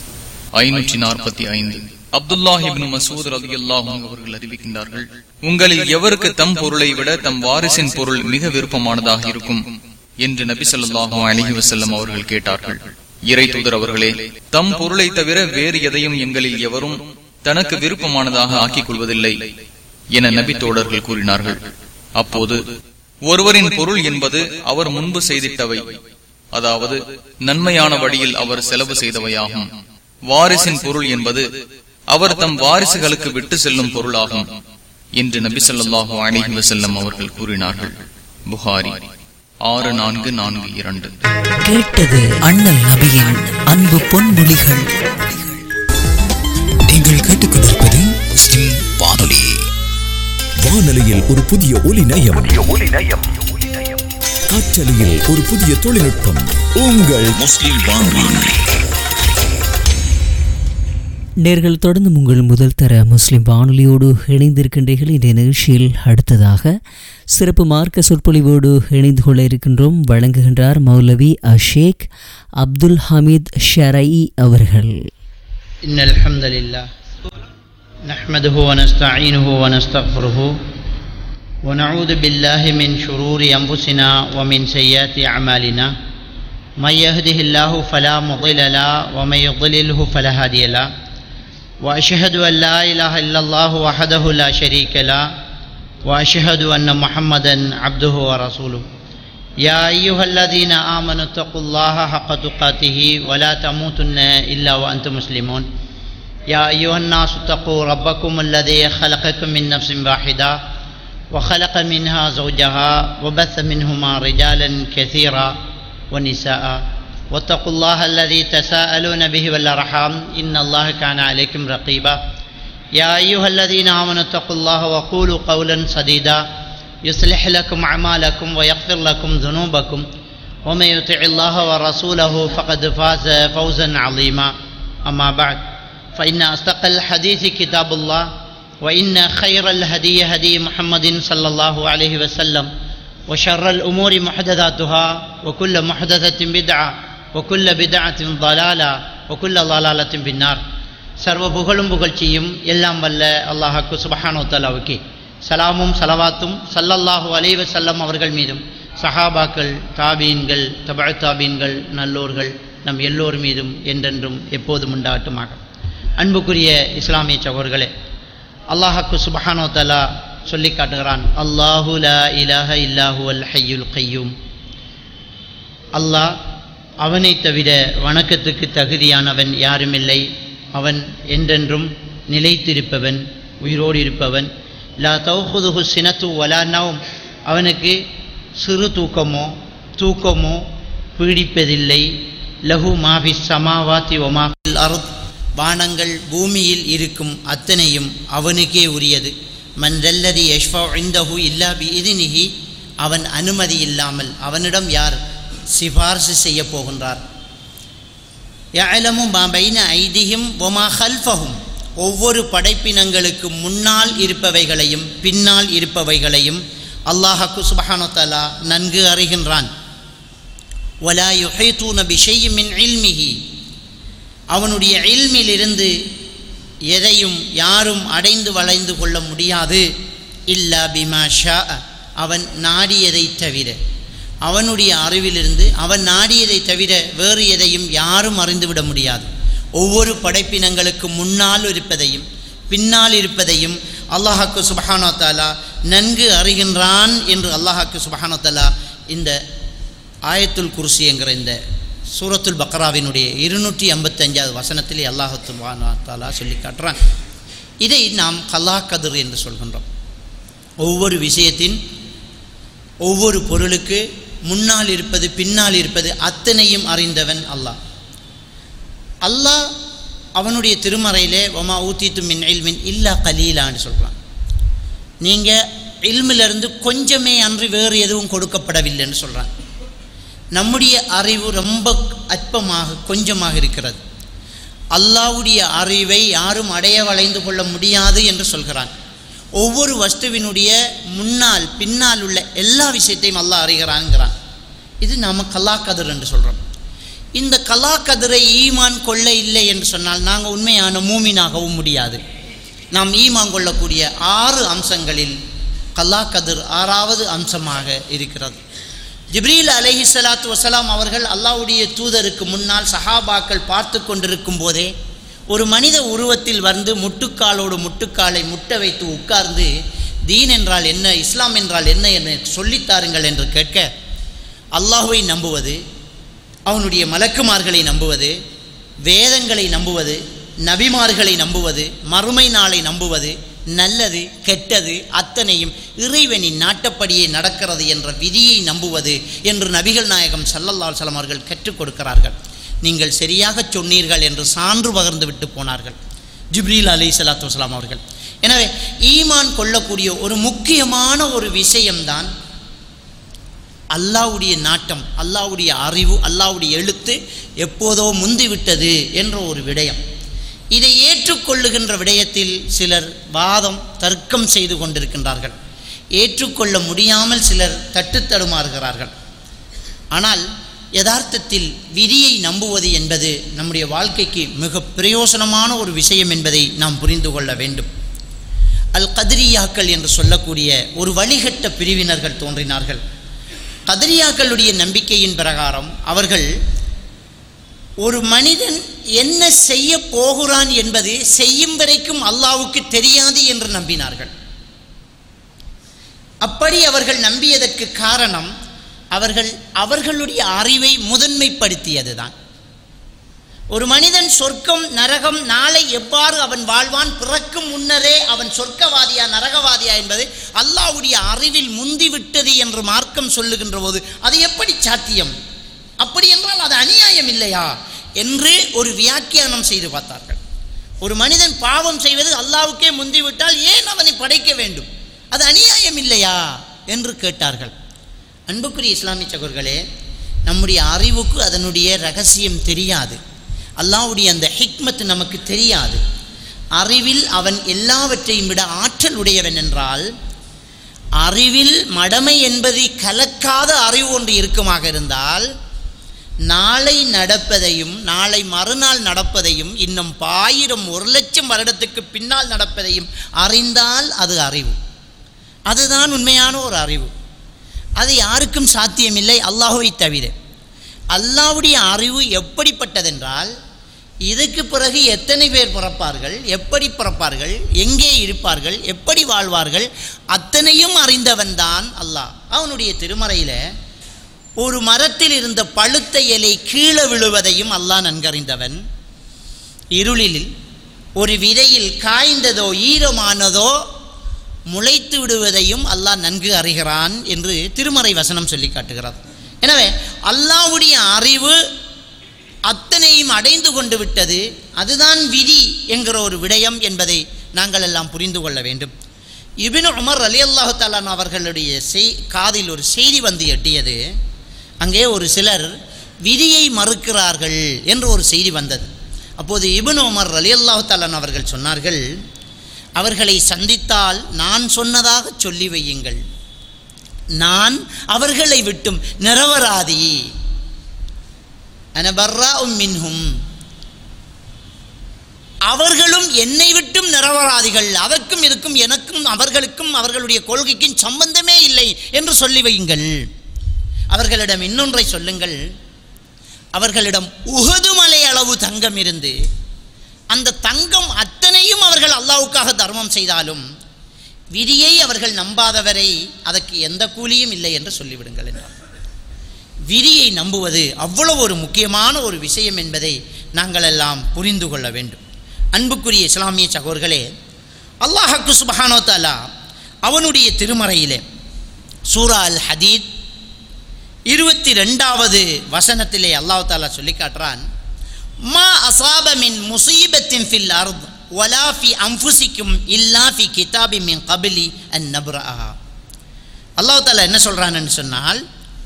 545. அப்துல்லாஹ் இப்னு மஸ்ஊத் ரலியல்லாஹு அன்ஹு அவர்கள் அறிவிக்கின்றார்கள், உங்களில் எவருக்கு தம் பொருளை விட தம் வாரிசின் பொருள் மிக விருப்பமானதாக இருக்கும் என்று நபி ஸல்லல்லாஹு அலைஹி வஸல்லம் அவர்கள் கேட்டார்கள். இறை தூதர் அவர்களே, தம் பொருளை தவிர வேறு எதையும் எங்களில் எவரும் தனக்கு விருப்பமானதாக ஆக்கிக் கொள்வதில்லை என நபி தோழர்கள் கூறினார்கள். அப்போது, ஒருவரின் பொருள் என்பது அவர் முன்பு செய்திட்டவை, அதாவது நன்மையான வழியில் அவர் செலவு செய்தவையாகும். வாரிசின் பொருள் என்பது அவர் தம் வாரிசுகளுக்கு விட்டு செல்லும் பொருளாகும் என்று நபி ஸல்லல்லாஹு அலைஹி வஸல்லம் அவர்கள் கூறினார்கள். புகாரி 6442. கேட்டது அண்ணல் நபியின் அன்பு பொன்மொழிகள். நீங்கள் கேட்டுக்கொண்டிருப்பது முஸ்லிம் வானொலி. வானொலியில் ஒரு புதிய ஒலி நயம், காற்றலையில் ஒரு புதிய தொழில்நுட்பம். உங்கள் முஸ்லிம் வானொலி. நேர்கள் தொடர்ந்து உங்கள் முதல் தர முஸ்லிம் வானொலியோடு இணைந்திருக்கின்றீர்கள். இந்த நிகழ்ச்சியில் அடுத்ததாக சிறப்பு மார்க்க சொற்பொழிவோடு இணைந்து கொள்ள இருக்கின்றோம். வழங்குகின்றார் மௌலவி ஷேக் அப்துல் ஹமீத் ஷரயி அவர்கள். இன்னல் ஹம்தலில்லாஹ் நஹ்மதுஹு வ நஸ்தஈனுஹு வ நஸ்தக்ஃபிருஹு ونعوذ بالله من شرور أنفسنا ومن سيئات أعمالنا من يهده الله فلا مضل له ومن يضلله فلا هادي له وأشهد أن لا إله إلا الله وحده لا شريك له وأشهد أن محمدا عبده ورسوله يا أيها الذين آمنوا اتقوا الله حق تقاته ولا تموتن إلا وأنتم مسلمون يا أيها الناس اتقوا ربكم الذي خلقكم من نفس واحدة وخلق منها زوجها وبث منهما رجالا كثيرا ونساء واتقوا الله الذي تساءلون به والأرحام إن الله كان عليكم رقيبا يا أيها الذين آمنوا اتقوا الله وقولوا قولا سديدا يصلح لكم أعمالكم ويغفر لكم ذنوبكم ومن يطع الله ورسوله فقد فاز فوزا عظيما أما بعد فإن أصدق الحديث كتاب الله وإن خير الهدي هدي محمد صلى الله عليه وسلم وشر الأمور محدثاتها وكل محدثة بدعة وكل بدعة ضلالة وكل ضلالة في النار சர்வ புகழும் புகழ்ச்சியும் எல்லாம் வல்ல அல்லாஹ்வுக்கு சுப்ஹானஹு வ தஆலாவுக்கே சலாமும் சலவாத்தும் ஸல்லல்லாஹு அலைஹி வஸல்லம் அவர்கள் மீதும் சஹாபாக்கள் தாபீன்கள் தபஅ தாபீன்கள் நல்லோர்கள் நம் எல்லோர் மீதும் என்றென்றும் எப்போதும் உண்டாகட்டுமாக. அன்புக்குரிய இஸ்லாமிய சகோதரர்களே, அல்லாஹ்வுக்கு சுப்ஹானஹு வ தஆலா சொல்லி காட்டுகிறான், அல்லாஹு லா இலாஹ இல்லாஹுவல் ஹய்யுல் கய்யூம். அல்லாஹ் அவனை தவிர வணக்கத்துக்கு தகுதியானவன் யாருமில்லை, அவன் என்றென்றும் நிலைத்திருப்பவன், உயிரோடு இருப்பவன். லா தௌஹுதுஹு சினத்து வலா நௌம், அவனுக்கு சிறு தூக்கமோ பீடிப்பதில்லை. லஹு மாஃபிஸ் ஸமாவாத்தி வ மாஃபில் அர்த், வானங்கள் பூமியில் இருக்கும் அத்தனையும் அவனுக்கே உரியது. மன் தல்லதி யஷ்ஃபஉ இன்தஹு இல்லா பிஇذனிஹி, அவன் அனுமதி இல்லாமல் அவனிடம் யார் சிபார்சு செய்ய போகின்றார். யஅலமு மா பைன ஐதிஹிம் வ மா கல்ஃபஹும், ஒவ்வொரு படைப்பினங்களுக்கு முன்னால் இருப்பவைகளையும் பின்னால் இருப்பவைகளையும் அல்லாஹ்வுக்கு சுப்ஹானஹு வ தஆலா நன்கு அறிகின்றான். வலா யுஹீதூன பிஷைஇன் மின் இல்மிஹி, அவனுடைய இல்மிலிருந்து எதையும் யாரும் அடைந்து வளைந்து கொள்ள முடியாது. இல்லா பிமா ஷா, அவன் நாடியதை தவிர, அவனுடைய அறிவிலிருந்து அவன் நாடியதை தவிர வேறு எதையும் யாரும் அறிந்துவிட முடியாது. ஒவ்வொரு படைப்பினங்களுக்கு முன்னால் இருப்பதையும் பின்னால் இருப்பதையும் அல்லாஹ்வுக்கு சுப்ஹானஹு வ தஆலா நன்கு அறிகின்றான் என்று அல்லாஹ்வுக்கு சுப்ஹானஹு வ தஆலா இந்த ஆயத்துல் குர்சி என்கிற இந்த சூரத்துல் பக்ராவினுடைய 255வது வசனத்திலே அல்லாஹ் சுப்ஹானஹு வ தஆலா சொல்லி காட்டுறான். இதை நாம் கலா கதிர் என்று சொல்கின்றோம். ஒவ்வொரு விஷயத்தின் ஒவ்வொரு பொருளுக்கு முன்னால் இருப்பது பின்னால் இருப்பது அத்தனையும் அறிந்தவன் அல்லாஹ். அல்லாஹ் அவனுடைய திருமறையிலே வமா ஊத்தீத்து மின் இல்மின் இல்லா கலீலான்னு சொல்கிறான். நீங்கள் இல்மிலிருந்து கொஞ்சமே அன்றி வேறு எதுவும் கொடுக்கப்படவில்லைன்னு சொல்கிறான். நம்முடைய அறிவு ரொம்ப அற்பமாக கொஞ்சமாக இருக்கிறது. அல்லாஹ்வுடைய அறிவை யாரும் அடைய வளைந்து கொள்ள முடியாது என்று சொல்கிறான். ஒவ்வொரு வஸ்துவினுடைய முன்னால் பின்னால் உள்ள எல்லா விஷயத்தையும் அல்லாஹ் அறிகிறான்ங்கிறான். இது நாம் கலா கதிர் என்று சொல்கிறோம். இந்த கலா கதிரை ஈமான் கொள்ள இல்லை என்று சொன்னால் நாங்கள் உண்மையான மூமினாகவும் முடியாது. நாம் ஈமான் கொள்ளக்கூடிய 6 அம்சங்களில் கலா கதிர் 6வது அம்சமாக இருக்கிறது. ஜிப்ரீல் அலைஹிஸ்ஸலாத்து வஸலாம் அவர்கள் அல்லாஹ்வுடைய தூதருக்கு முன்னால் சஹாபாக்கள் பார்த்து கொண்டிருக்கும் போதே ஒரு மனித உருவத்தில் வந்து முட்டுக்காலோடு முட்டுக்காலை முட்ட வைத்து உட்கார்ந்து தீன் என்றால் என்ன, இஸ்லாம் என்றால் என்ன என்று சொல்லித்தாருங்கள் என்று கேட்க, அல்லாஹ்வை நம்புவது, அவனுடைய மலக்குமார்களை நம்புவது, வேதங்களை நம்புவது, நபிமார்களை நம்புவது, மறுமை நாளை நம்புவது, நல்லது கெட்டது அத்தனையும் இறைவனின் நாட்டப்படியே நடக்கிறது என்ற விதியை நம்புவது என்று நபிகள் நாயகம் ஸல்லல்லாஹு அலைஹி வஸல்லம் அவர்கள் கற்றுக் கொடுக்கிறார்கள். நீங்கள் சரியாக சொன்னீர்கள் என்று சான்று பகர்ந்து விட்டு போனார்கள் ஜிப்ரீல் அலைஹிஸ்ஸலாத்து வஸலாம் அவர்கள். எனவே ஈமான் கொள்ளக்கூடிய ஒரு முக்கியமான ஒரு விஷயம்தான் அல்லாஹ்வுடைய நாட்டம், அல்லாஹ்வுடைய அறிவு, அல்லாஹ்வுடைய எழுத்து எப்போதோ முந்திவிட்டது என்ற ஒரு விடயம். இதை ஏற்றுக்கொள்ளுகின்ற விடயத்தில் சிலர் வாதம் தர்க்கம் செய்து கொண்டிருக்கின்றார்கள். ஏற்றுக்கொள்ள முடியாமல் சிலர் தட்டுத்தடுமாறுகிறார்கள். ஆனால் யதார்த்தத்தில் விதியை நம்புவது என்பது நம்முடைய வாழ்க்கைக்கு மிக பிரயோசனமான ஒரு விஷயம் என்பதை நாம் புரிந்து கொள்ள வேண்டும். அல் கதிரியாக்கள் என்று சொல்லக்கூடிய ஒரு வழிகட்ட பிரிவினர்கள் தோன்றினார்கள். கதிரியாக்களுடைய நம்பிக்கையின் பிரகாரம் அவர்கள் ஒரு மனிதன் என்ன செய்ய போகிறான் என்பது செய்யும் வரைக்கும் அல்லாஹ்வுக்கு தெரியாது என்று நம்பினார்கள். அப்படி அவர்கள் நம்பியதற்கு காரணம் அவர்களுடைய அறிவை முதன்மைப்படுத்தியதுதான். ஒரு மனிதன் சொர்க்கம் நரகம் நாளை எவ்வாறு அவன் வாழ்வான், பிறக்கும் முன்னரே அவன் சொர்க்கவாதியா நரகவாதியா என்பது அல்லாஹ்வுடைய அறிவில் முந்திவிட்டது என்று மார்க்கம் சொல்லுகின்ற போது அது எப்படி சாத்தியம்? அப்படி என்றால் அது அநியாயம் இல்லையா என்று ஒரு வியாக்கியானம் செய்து பார்த்தார்கள். ஒரு மனிதன் பாவம் செய்வது அல்லாஹ்வுக்கே முந்திவிட்டால் ஏன் அவனை படைக்க வேண்டும்? அது அநியாயம் இல்லையா என்று கேட்டார்கள். அன்புக்குரிய இஸ்லாமிய சகோதரர்களே, நம்முடைய அறிவுக்கு அதனுடைய ரகசியம் தெரியாது. அல்லாஹ்வுடைய அந்த ஹிக்மத் நமக்கு தெரியாது. அறிவில் அவன் எல்லாவற்றையும் விட ஆற்றல் உடையவன் என்றால், அறிவில் மடமை என்பதை கலக்காத அறிவு ஒன்று இருக்குமாக இருந்தால், நாளை நடப்பதையும் நாளை மறுநாள் நடப்பதையும் இன்னும் 1000 1,00,000 வருடத்துக்கு பின்னால் நடப்பதையும் அறிந்தால் அது அறிவு. அதுதான் உண்மையான ஒரு அறிவு. அது யாருக்கும் சாத்தியமில்லை அல்லாஹ்வை தவிர. அல்லாஹ்வுடைய அறிவு எப்படிப்பட்டதென்றால், இதுக்கு பிறகு எத்தனை பேர் பிறப்பார்கள், எப்படி பிறப்பார்கள், எங்கே இருப்பார்கள், எப்படி வாழ்வார்கள், அத்தனையும் அறிந்தவன் தான் அல்லாஹ். அவனுடைய திருமறையில் ஒரு மரத்தில் இருந்த பழுத்த இலை கீழே விழுவதையும் அல்லாஹ் நன்கறிந்தவன். இருளில் ஒரு விதையில் காய்ந்ததோ ஈரமானதோ முளைத்து விடுவதையும் அல்லாஹ் நன்கு அறிகிறான் என்று திருமறை வசனம் சொல்லி காட்டுகிறார். எனவே அல்லாஹ்வுடைய அறிவு அத்தனையும் அடைந்து கொண்டு விட்டது. அதுதான் விதி என்கிற ஒரு விடயம் என்பதை நாங்கள் எல்லாம் புரிந்து கொள்ள வேண்டும். இப்னு உமர் ரலியல்லாஹு தஆலா அவர்களுடைய காதில் ஒரு செய்தி வந்து எட்டியது. அங்கே ஒரு சிலர் விதியை மறுக்கிறார்கள் என்று ஒரு செய்தி வந்தது. அப்போது இப்னு உமர் ரலியல்லாஹு தஆலா அவர்கள் சொன்னார்கள், அவர்களை சந்தித்தால் நான் சொன்னதாக சொல்லி வையுங்கள், நான் அவர்களை விட்டும் நிரபராதி, அன பர்ராஉம் மின்ஹும், அவர்களும் என்னை விட்டும் நிரபராதிகள், அதற்கும் இருக்கும் எனக்கும் அவர்களுக்கும் அவர்களுடைய கொள்கைக்கும் சம்பந்தமே இல்லை என்று சொல்லி வையுங்கள். அவர்களிடம் இன்னொன்றை சொல்லுங்கள், அவர்களிடம் உஹது மலை அளவு தங்கம் இருந்து அந்த தங்கம் அத்தனையும் அவர்கள் அல்லாஹ்வுக்காக தர்மம் செய்தாலும் விதியை அவர்கள் நம்பாதவரை அதற்கு எந்த கூலியும் இல்லை என்று சொல்லிவிடுங்கள் என்றார். விதியை நம்புவது அவ்வளவு ஒரு முக்கியமான ஒரு விஷயம் என்பதை நாங்கள் எல்லாம் புரிந்து கொள்ள வேண்டும். அன்புக்குரிய இஸ்லாமிய சகோதரர்களே, அல்லாஹ் சுப்ஹானஹு வ தஆலா அவனுடைய திருமறையிலே சூரா அல் ஹதீத் 22வது வசனத்திலே அல்லாஹ் தஆலா சொல்லி காட்டுறான், மா அஸாப மின் முஸீபத்தின் ஃபில் அர்த் வலா ஃபி அன்ஃபுசிக்கும் இல்லா ஃபி கிதாபி மின் கப்லி அன் நப்ரஅஹா. அல்லாஹ் தஆலா என்ன சொல்றான்னு சொன்னால்,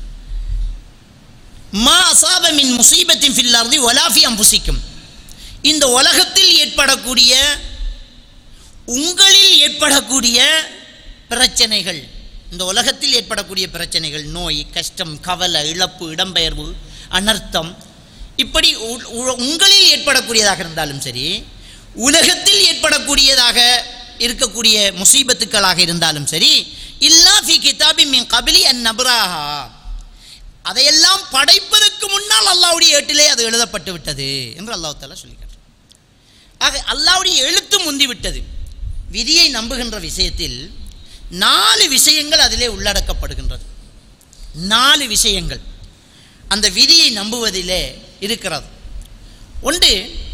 மா அஸாப மின் முஸீபத்தின் ஃபில் அர்த் வலா ஃபி அன்ஃபுசிக்கும், இந்த உலகத்தில் ஏற்படக்கூடிய உங்களில் ஏற்படக்கூடிய பிரச்சனைகள், இந்த உலகத்தில் ஏற்படக்கூடிய பிரச்சனைகள், நோய், கஷ்டம், கவலை, இழப்பு, இடம்பெயர்வு, அனர்த்தம், இப்படி உங்களில் ஏற்படக்கூடியதாக இருந்தாலும் சரி, உலகத்தில் ஏற்படக்கூடியதாக இருக்கக்கூடிய முசீபத்துக்களாக இருந்தாலும் சரி, இல்லா ஃபி கிதாபி மின் கப்லி அன் நப்ரஹா, அதையெல்லாம் படைப்பதற்கு முன்னால் அல்லாஹ்வுடைய ஏட்டிலே அது எழுதப்பட்டு விட்டது என்று அல்லாஹ் தஆலா சொல்லிக்கார். ஆக அல்லாஹ்வுடைய எழுத்து முந்தி விட்டது. விதியை நம்புகின்ற விஷயத்தில் 4 விஷயங்கள் அதிலே உள்ளடக்கப்படுகின்றது. 4 விஷயங்கள் அந்த விதியை நம்புவதிலே இருக்கிறது. ஒன்று,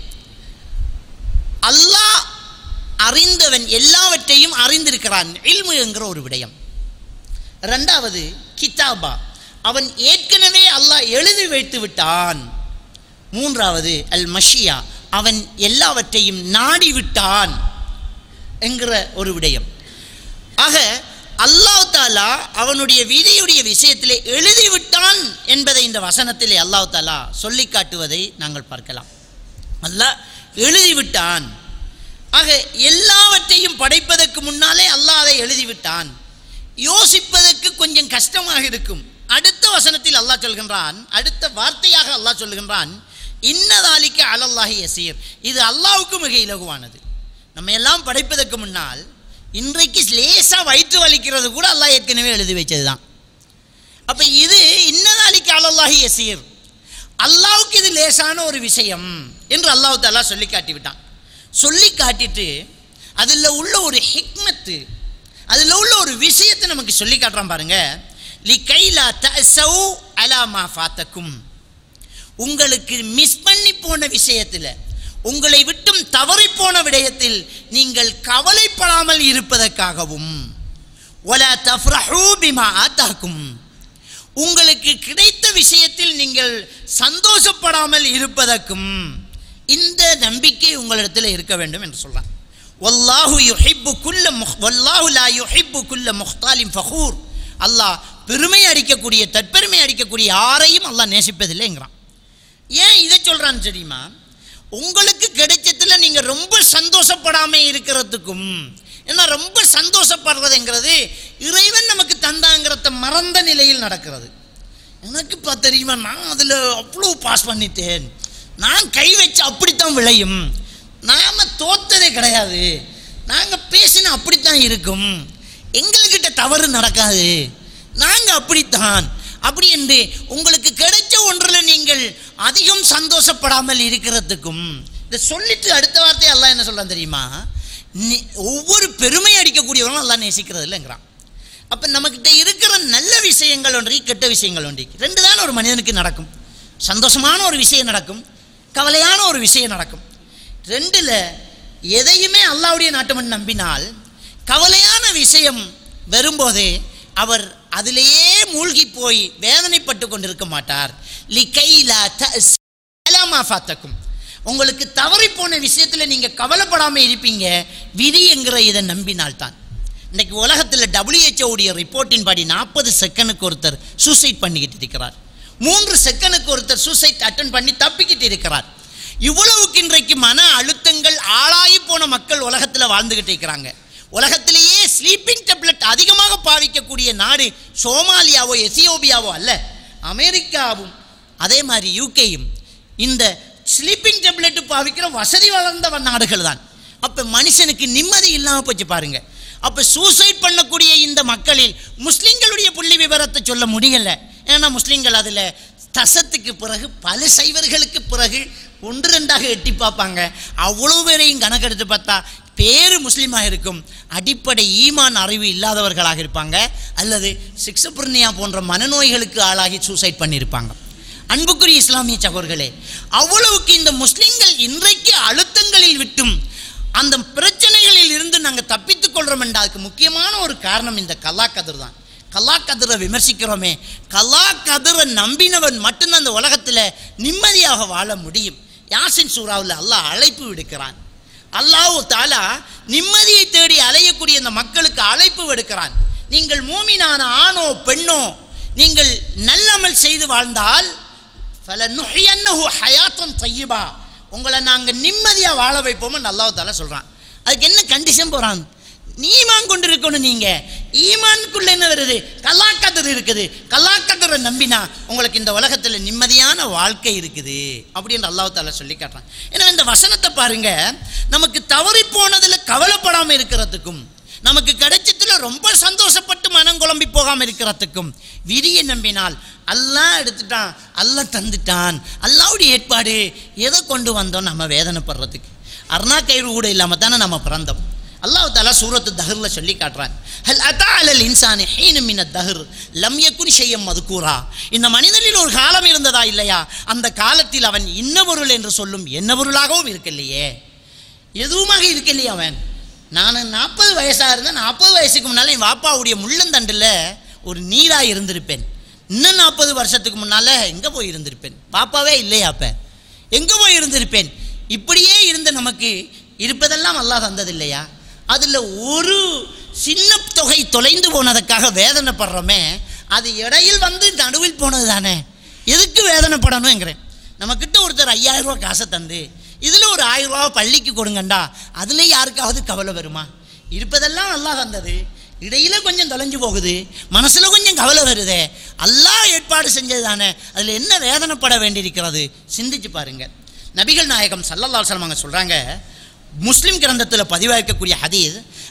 அல்லாஹ் அறிந்தவன், எல்லாவற்றையும் அறிந்திருக்கிறான், இல்மு என்கிற ஒரு விடயம். 2வது கிதாபா, அவன் ஏற்கனவே அல்லாஹ் எழுதி வைத்து விட்டான். 3வது அல் மஷியா, அவன் எல்லாவற்றையும் நாடிவிட்டான் என்கிற ஒரு விடயம். ஆக அல்லாஹ் தஆலா அவனுடைய விதியுடைய விஷயத்திலே எழுதிவிட்டான் என்பதை இந்த வசனத்திலே அல்லாஹ் தஆலா சொல்லி காட்டுவதை நாங்கள் பார்க்கலாம். அல்லாஹ் எழுதிவிட்டான். ஆக எல்லாவற்றையும் படைப்பதற்கு முன்னாலே அல்லாஹ் அதை எழுதிவிட்டான். யோசிப்பதற்கு கொஞ்சம் கஷ்டமாக இருக்கும். அடுத்த வசனத்தில் அல்லாஹ் சொல்கின்றான், அடுத்த வார்த்தையாக அல்லாஹ் சொல்கின்றான், இன்னதாலிக்க அலல்லாஹி யசீர், இது அல்லாஹ்வுக்கு மிக இலகுவானது. நம்ம எல்லாம் படைப்பதற்கு முன்னால் இன்றைக்கு லேசாக வயிற்று வலிக்கிறது கூட அல்லாஹ் ஏற்கனவே எழுதி வச்சது தான். அப்போ இது இன்னதாலிக்கு அலல்லாஹி யசீர், அல்லாஹ்வுக்கு இது லேசான ஒரு விஷயம் என்று அல்லாஹ் தஆலா சொல்லி காட்டிவிட்டான். சொல்லி காட்டிட்டு அதில் உள்ள ஒரு ஹிக்மத்து, அதில் உள்ள ஒரு விஷயத்தை நமக்கு சொல்லி காட்டுறான் பாருங்க. லிகைலா தஅஸவு அலா மா ஃபாத்தக்கும், உங்களுக்கு மிஸ் பண்ணி போன விஷயத்தில், உங்களை விட்டும் தவறி போன விடயத்தில் நீங்கள் கவலைப்படாமல் இருப்பதற்காகவும், வலா தஃப்ரஹூ பிமா ஆதாக்கும், உங்களுக்கு கிடைத்த விஷயத்தில் நீங்கள் சந்தோஷப்படாமல் இருப்பதற்கும் இந்த நம்பிக்கை உங்களிடத்தில் இருக்க வேண்டும் என்று சொல்றான். வல்லாஹு யுஹிப்பு குல்ல வல்லாஹு லா யுஹிப்பு குல்ல முஹ்தாலின் ஃபഖூர், அல்லாஹ் பெருமை அடிக்கக்கூடிய தற்பெருமை அடிக்கக்கூடிய யாரையும் அல்லாஹ் நேசிப்பதில்லைங்கிறான். ஏன் இதை சொல்றான்னு தெரியுமா? உங்களுக்கு கிடைச்சதுல நீங்க ரொம்ப சந்தோஷப்படாம இருக்கிறதுக்கும், ஏன்னா ரொம்ப சந்தோஷப்படுறதுங்கிறது இறைவன் நமக்கு தந்தாங்கிறத மறந்த நிலையில் நடக்கிறது. எனக்கு தெரியுமா, நான் அதில் அவ்வளோ பாஸ் பண்ணிட்டேன், நான் கை வச்சு அப்படித்தான் விளையும், நாம் தோத்ததே கிடையாது, நாங்கள் பேசினா அப்படித்தான் இருக்கும், எங்கள்கிட்ட தவறு நடக்காது, நாங்கள் அப்படித்தான், அப்படி என்று உங்களுக்கு கிடைச்ச ஒன்றில் நீங்கள் அதிகம் சந்தோஷப்படாமல் இருக்கிறதுக்கும். இதை சொல்லிட்டு அடுத்த வார்த்தை அல்லாஹ் என்ன சொல்றான் தெரியுமா? ஒவ்வொரு பெருமை அடிக்கக்கூடியவங்களும் அல்லாஹ் நேசிக்கிறது இல்லைங்கிறான். அப்போ நம்மக்கிட்ட இருக்கிற நல்ல விஷயங்கள் ஒன்றி, கெட்ட விஷயங்கள் ஒன்றி, ரெண்டு தான் ஒரு மனிதனுக்கு நடக்கும். சந்தோஷமான ஒரு விஷயம் நடக்கும், கவலையான ஒரு விஷயம் நடக்கும். ரெண்டில் எதையுமே அல்லாஹ்வுடைய நாட்டம் நம்பினால் கவலையான விஷயம் வரும்போதே அவர் அதிலேயே மூழ்கி போய் வேதனைப்பட்டு கொண்டிருக்க மாட்டார். லிகைலா தஅஸலமா ஃபாத்தக்கும், உங்களுக்கு தவறி போன விஷயத்தில் நீங்கள் கவலைப்படாமல் இருப்பீங்க விதி என்கிற இதை நம்பினால்தான். இன்றைக்கு உலகத்தில் WHO உடைய ரிப்போர்ட்டின் படி 40 செகண்டுக்கு ஒருத்தர் சூசைட் பண்ணிக்கிட்டு இருக்கிறார், 3 செகண்டுக்கு ஒருத்தர் சூசைட் அட்டன் பண்ணி தப்பிக்கிட்டு இருக்கிறார். இவ்வளவுக்கு இன்றைக்கு மன அழுத்தங்கள் ஆளாகி போன மக்கள் உலகத்தில் வாழ்ந்துகிட்டு இருக்கிறாங்க. உலகத்திலேயே ஸ்லீப்பிங் டேப்லெட் அதிகமாக பாவிக்கக்கூடிய நாடு சோமாலியாவோ எத்தியோப்பியாவோ அல்ல, அமெரிக்காவும் அதே மாதிரி யூகேயும் இந்த ஸ்லீப்பிங் டேப்லெட் பாவிக்கிற வசதி வளர்ந்த நாடுகள் தான். அப்போ மனுஷனுக்கு நிம்மதி இல்லாமல் போச்சு பாருங்க. அப்போ சூசைட் பண்ணக்கூடிய இந்த மக்களில் முஸ்லீம்களுடைய புள்ளி விவரத்தை சொல்ல முடியல. ஏன்னா முஸ்லீம்கள் அதில் தசத்துக்கு பிறகு பல சைவர்களுக்கு பிறகு 1-2ஆக எட்டி பார்ப்பாங்க. அவ்வளோ பேரையும் கணக்கெடுத்து பார்த்தா பேரு முஸ்லீமாக இருக்கும், அடிப்படை ஈமான் அறிவு இல்லாதவர்களாக இருப்பாங்க, அல்லது சிக்ஸபுர்னியா போன்ற மனநோய்களுக்கு ஆளாகி சூசைட் பண்ணியிருப்பாங்க. அன்புக்குரிய இஸ்லாமிய சகோதரர்களே, அவ்வளவுக்கு இந்த முஸ்லிம்கள் இன்றைக்கு அழுத்தங்களில் விட்டும் அந்த பிரச்சனைகளில் இருந்து நாங்கள் தப்பித்துக் கொள்றோம் என்றால் அதுக்கு முக்கியமான ஒரு காரணம் இந்த கலா கதிர் தான். கலா கதிரை விமர்சிக்கிறோமே, கலா கதிரை நம்பினவன் மட்டும்தான் அந்த உலகத்தில் நிம்மதியாக வாழ முடியும். யாசின் சூராவில் அல்லாஹ் அழைப்பு விடுக்கிறான். அல்லாஹ் தஆலா நிம்மதியை தேடி அலையக்கூடிய அந்த மக்களுக்கு அழைப்பு விடுக்கிறான். நீங்கள் மூமினான ஆணோ பெண்ணோ நீங்கள் நல்லமல் செய்து வாழ்ந்தால் ஃபலனுஹ்யன்னஹு ஹயாத்தன் தய்யிபா, உங்களை நாங்கள் நிம்மதியாக வாழ வைப்போம்னு அல்லாஹ் தஆலா சொல்கிறான். அதுக்கு என்ன கண்டிஷன் போகிறான்? ஈமான் கொண்டு இருக்கணும். நீங்கள் ஈமானுக்குள்ள என்ன வருது? கலாக்கதிர் இருக்குது. கலாக்கதிரை நம்பினா உங்களுக்கு இந்த உலகத்தில் நிம்மதியான வாழ்க்கை இருக்குது அப்படின்னு அல்லாஹ் தஆலா சொல்லி காட்டுறான். ஏன்னா இந்த வசனத்தை பாருங்க, நமக்கு தவறி போனதில் கவலைப்படாமல் இருக்கிறதுக்கும், நமக்கு கிடைச்சதுல ரொம்ப சந்தோஷப்பட்டு மனம் குழம்பி போகாமல் இருக்கிறதுக்கும் விதியை நம்பினால் அல்லாஹ் எடுத்துட்டான், அல்லாஹ் தந்துட்டான், அல்லாஹ்வுடைய ஏற்பாடு, எதை கொண்டு வந்தோம் நம்ம வேதனைப்படுறதுக்கு? அர்ணா கயிறு கூட இல்லாமல் தானே நம்ம பிறந்தோம். அல்லாஹ் தஆலா சூரத்து தஹ்ரில் சொல்லி காட்டுறான், ஹல் அத்தா அலல் இன்சானி ஹீன மின தஹ்ர் லம் யகுன் ஷையம் மذ்கூரா, இந்த மனிதனில் ஒரு காலம் இருந்ததா இல்லையா, அந்த காலத்தில் அவன் இன்னபொருள் என்று சொல்லும் என்னபொருளாகவும் இருக்கலையே, எதுவுமாக இருக்கலையே. அவன் நான் 40 வயசாக இருந்தேன், 40 வயசுக்கு முன்னால் என் வாப்பாவுடைய முள்ளந்தண்டில் ஒரு நீராக இருந்திருப்பேன். இன்னும் 40 வருஷத்துக்கு முன்னால் எங்கே போய் இருந்திருப்பேன்? பாப்பாவே இல்லையா, அப்போ எங்கே போய் இருந்திருப்பேன்? இப்படியே இருந்த நமக்கு இருப்பதெல்லாம் அல்லாஹ் தந்தது இல்லையா? அதில் ஒரு சின்ன தொகை தொலைந்து போனதுக்காக வேதனைப்படுறோமே, அது இடையில் வந்து நடுவில் போனது தானே, எதுக்கு வேதனைப்படணுங்கிறேன். நம்மக்கிட்ட ஒருத்தர் 5000 ரூபா காசை தந்து இதில் ஒரு 1000 ரூபா பள்ளிக்கு கொடுங்கண்டா, அதில் யாருக்காவது கவலை வருமா? இருப்பதெல்லாம் அல்லாஹ் தந்தது, இடையில் கொஞ்சம் தொலைஞ்சு போகுது, மனசில் கொஞ்சம் கவலை வருதே, அல்லாஹ் ஏற்பாடு செஞ்சது தானே, அதில் என்ன வேதனைப்பட வேண்டியிருக்கிறது? சிந்திச்சு பாருங்க. நபிகள் நாயகம் ஸல்லல்லாஹு அலைஹி வஸல்லம் சொல்கிறாங்க, முஸ்லிம் கிரந்தத்தில் பதிவாக்கக்கூடிய ஹதீஸ்,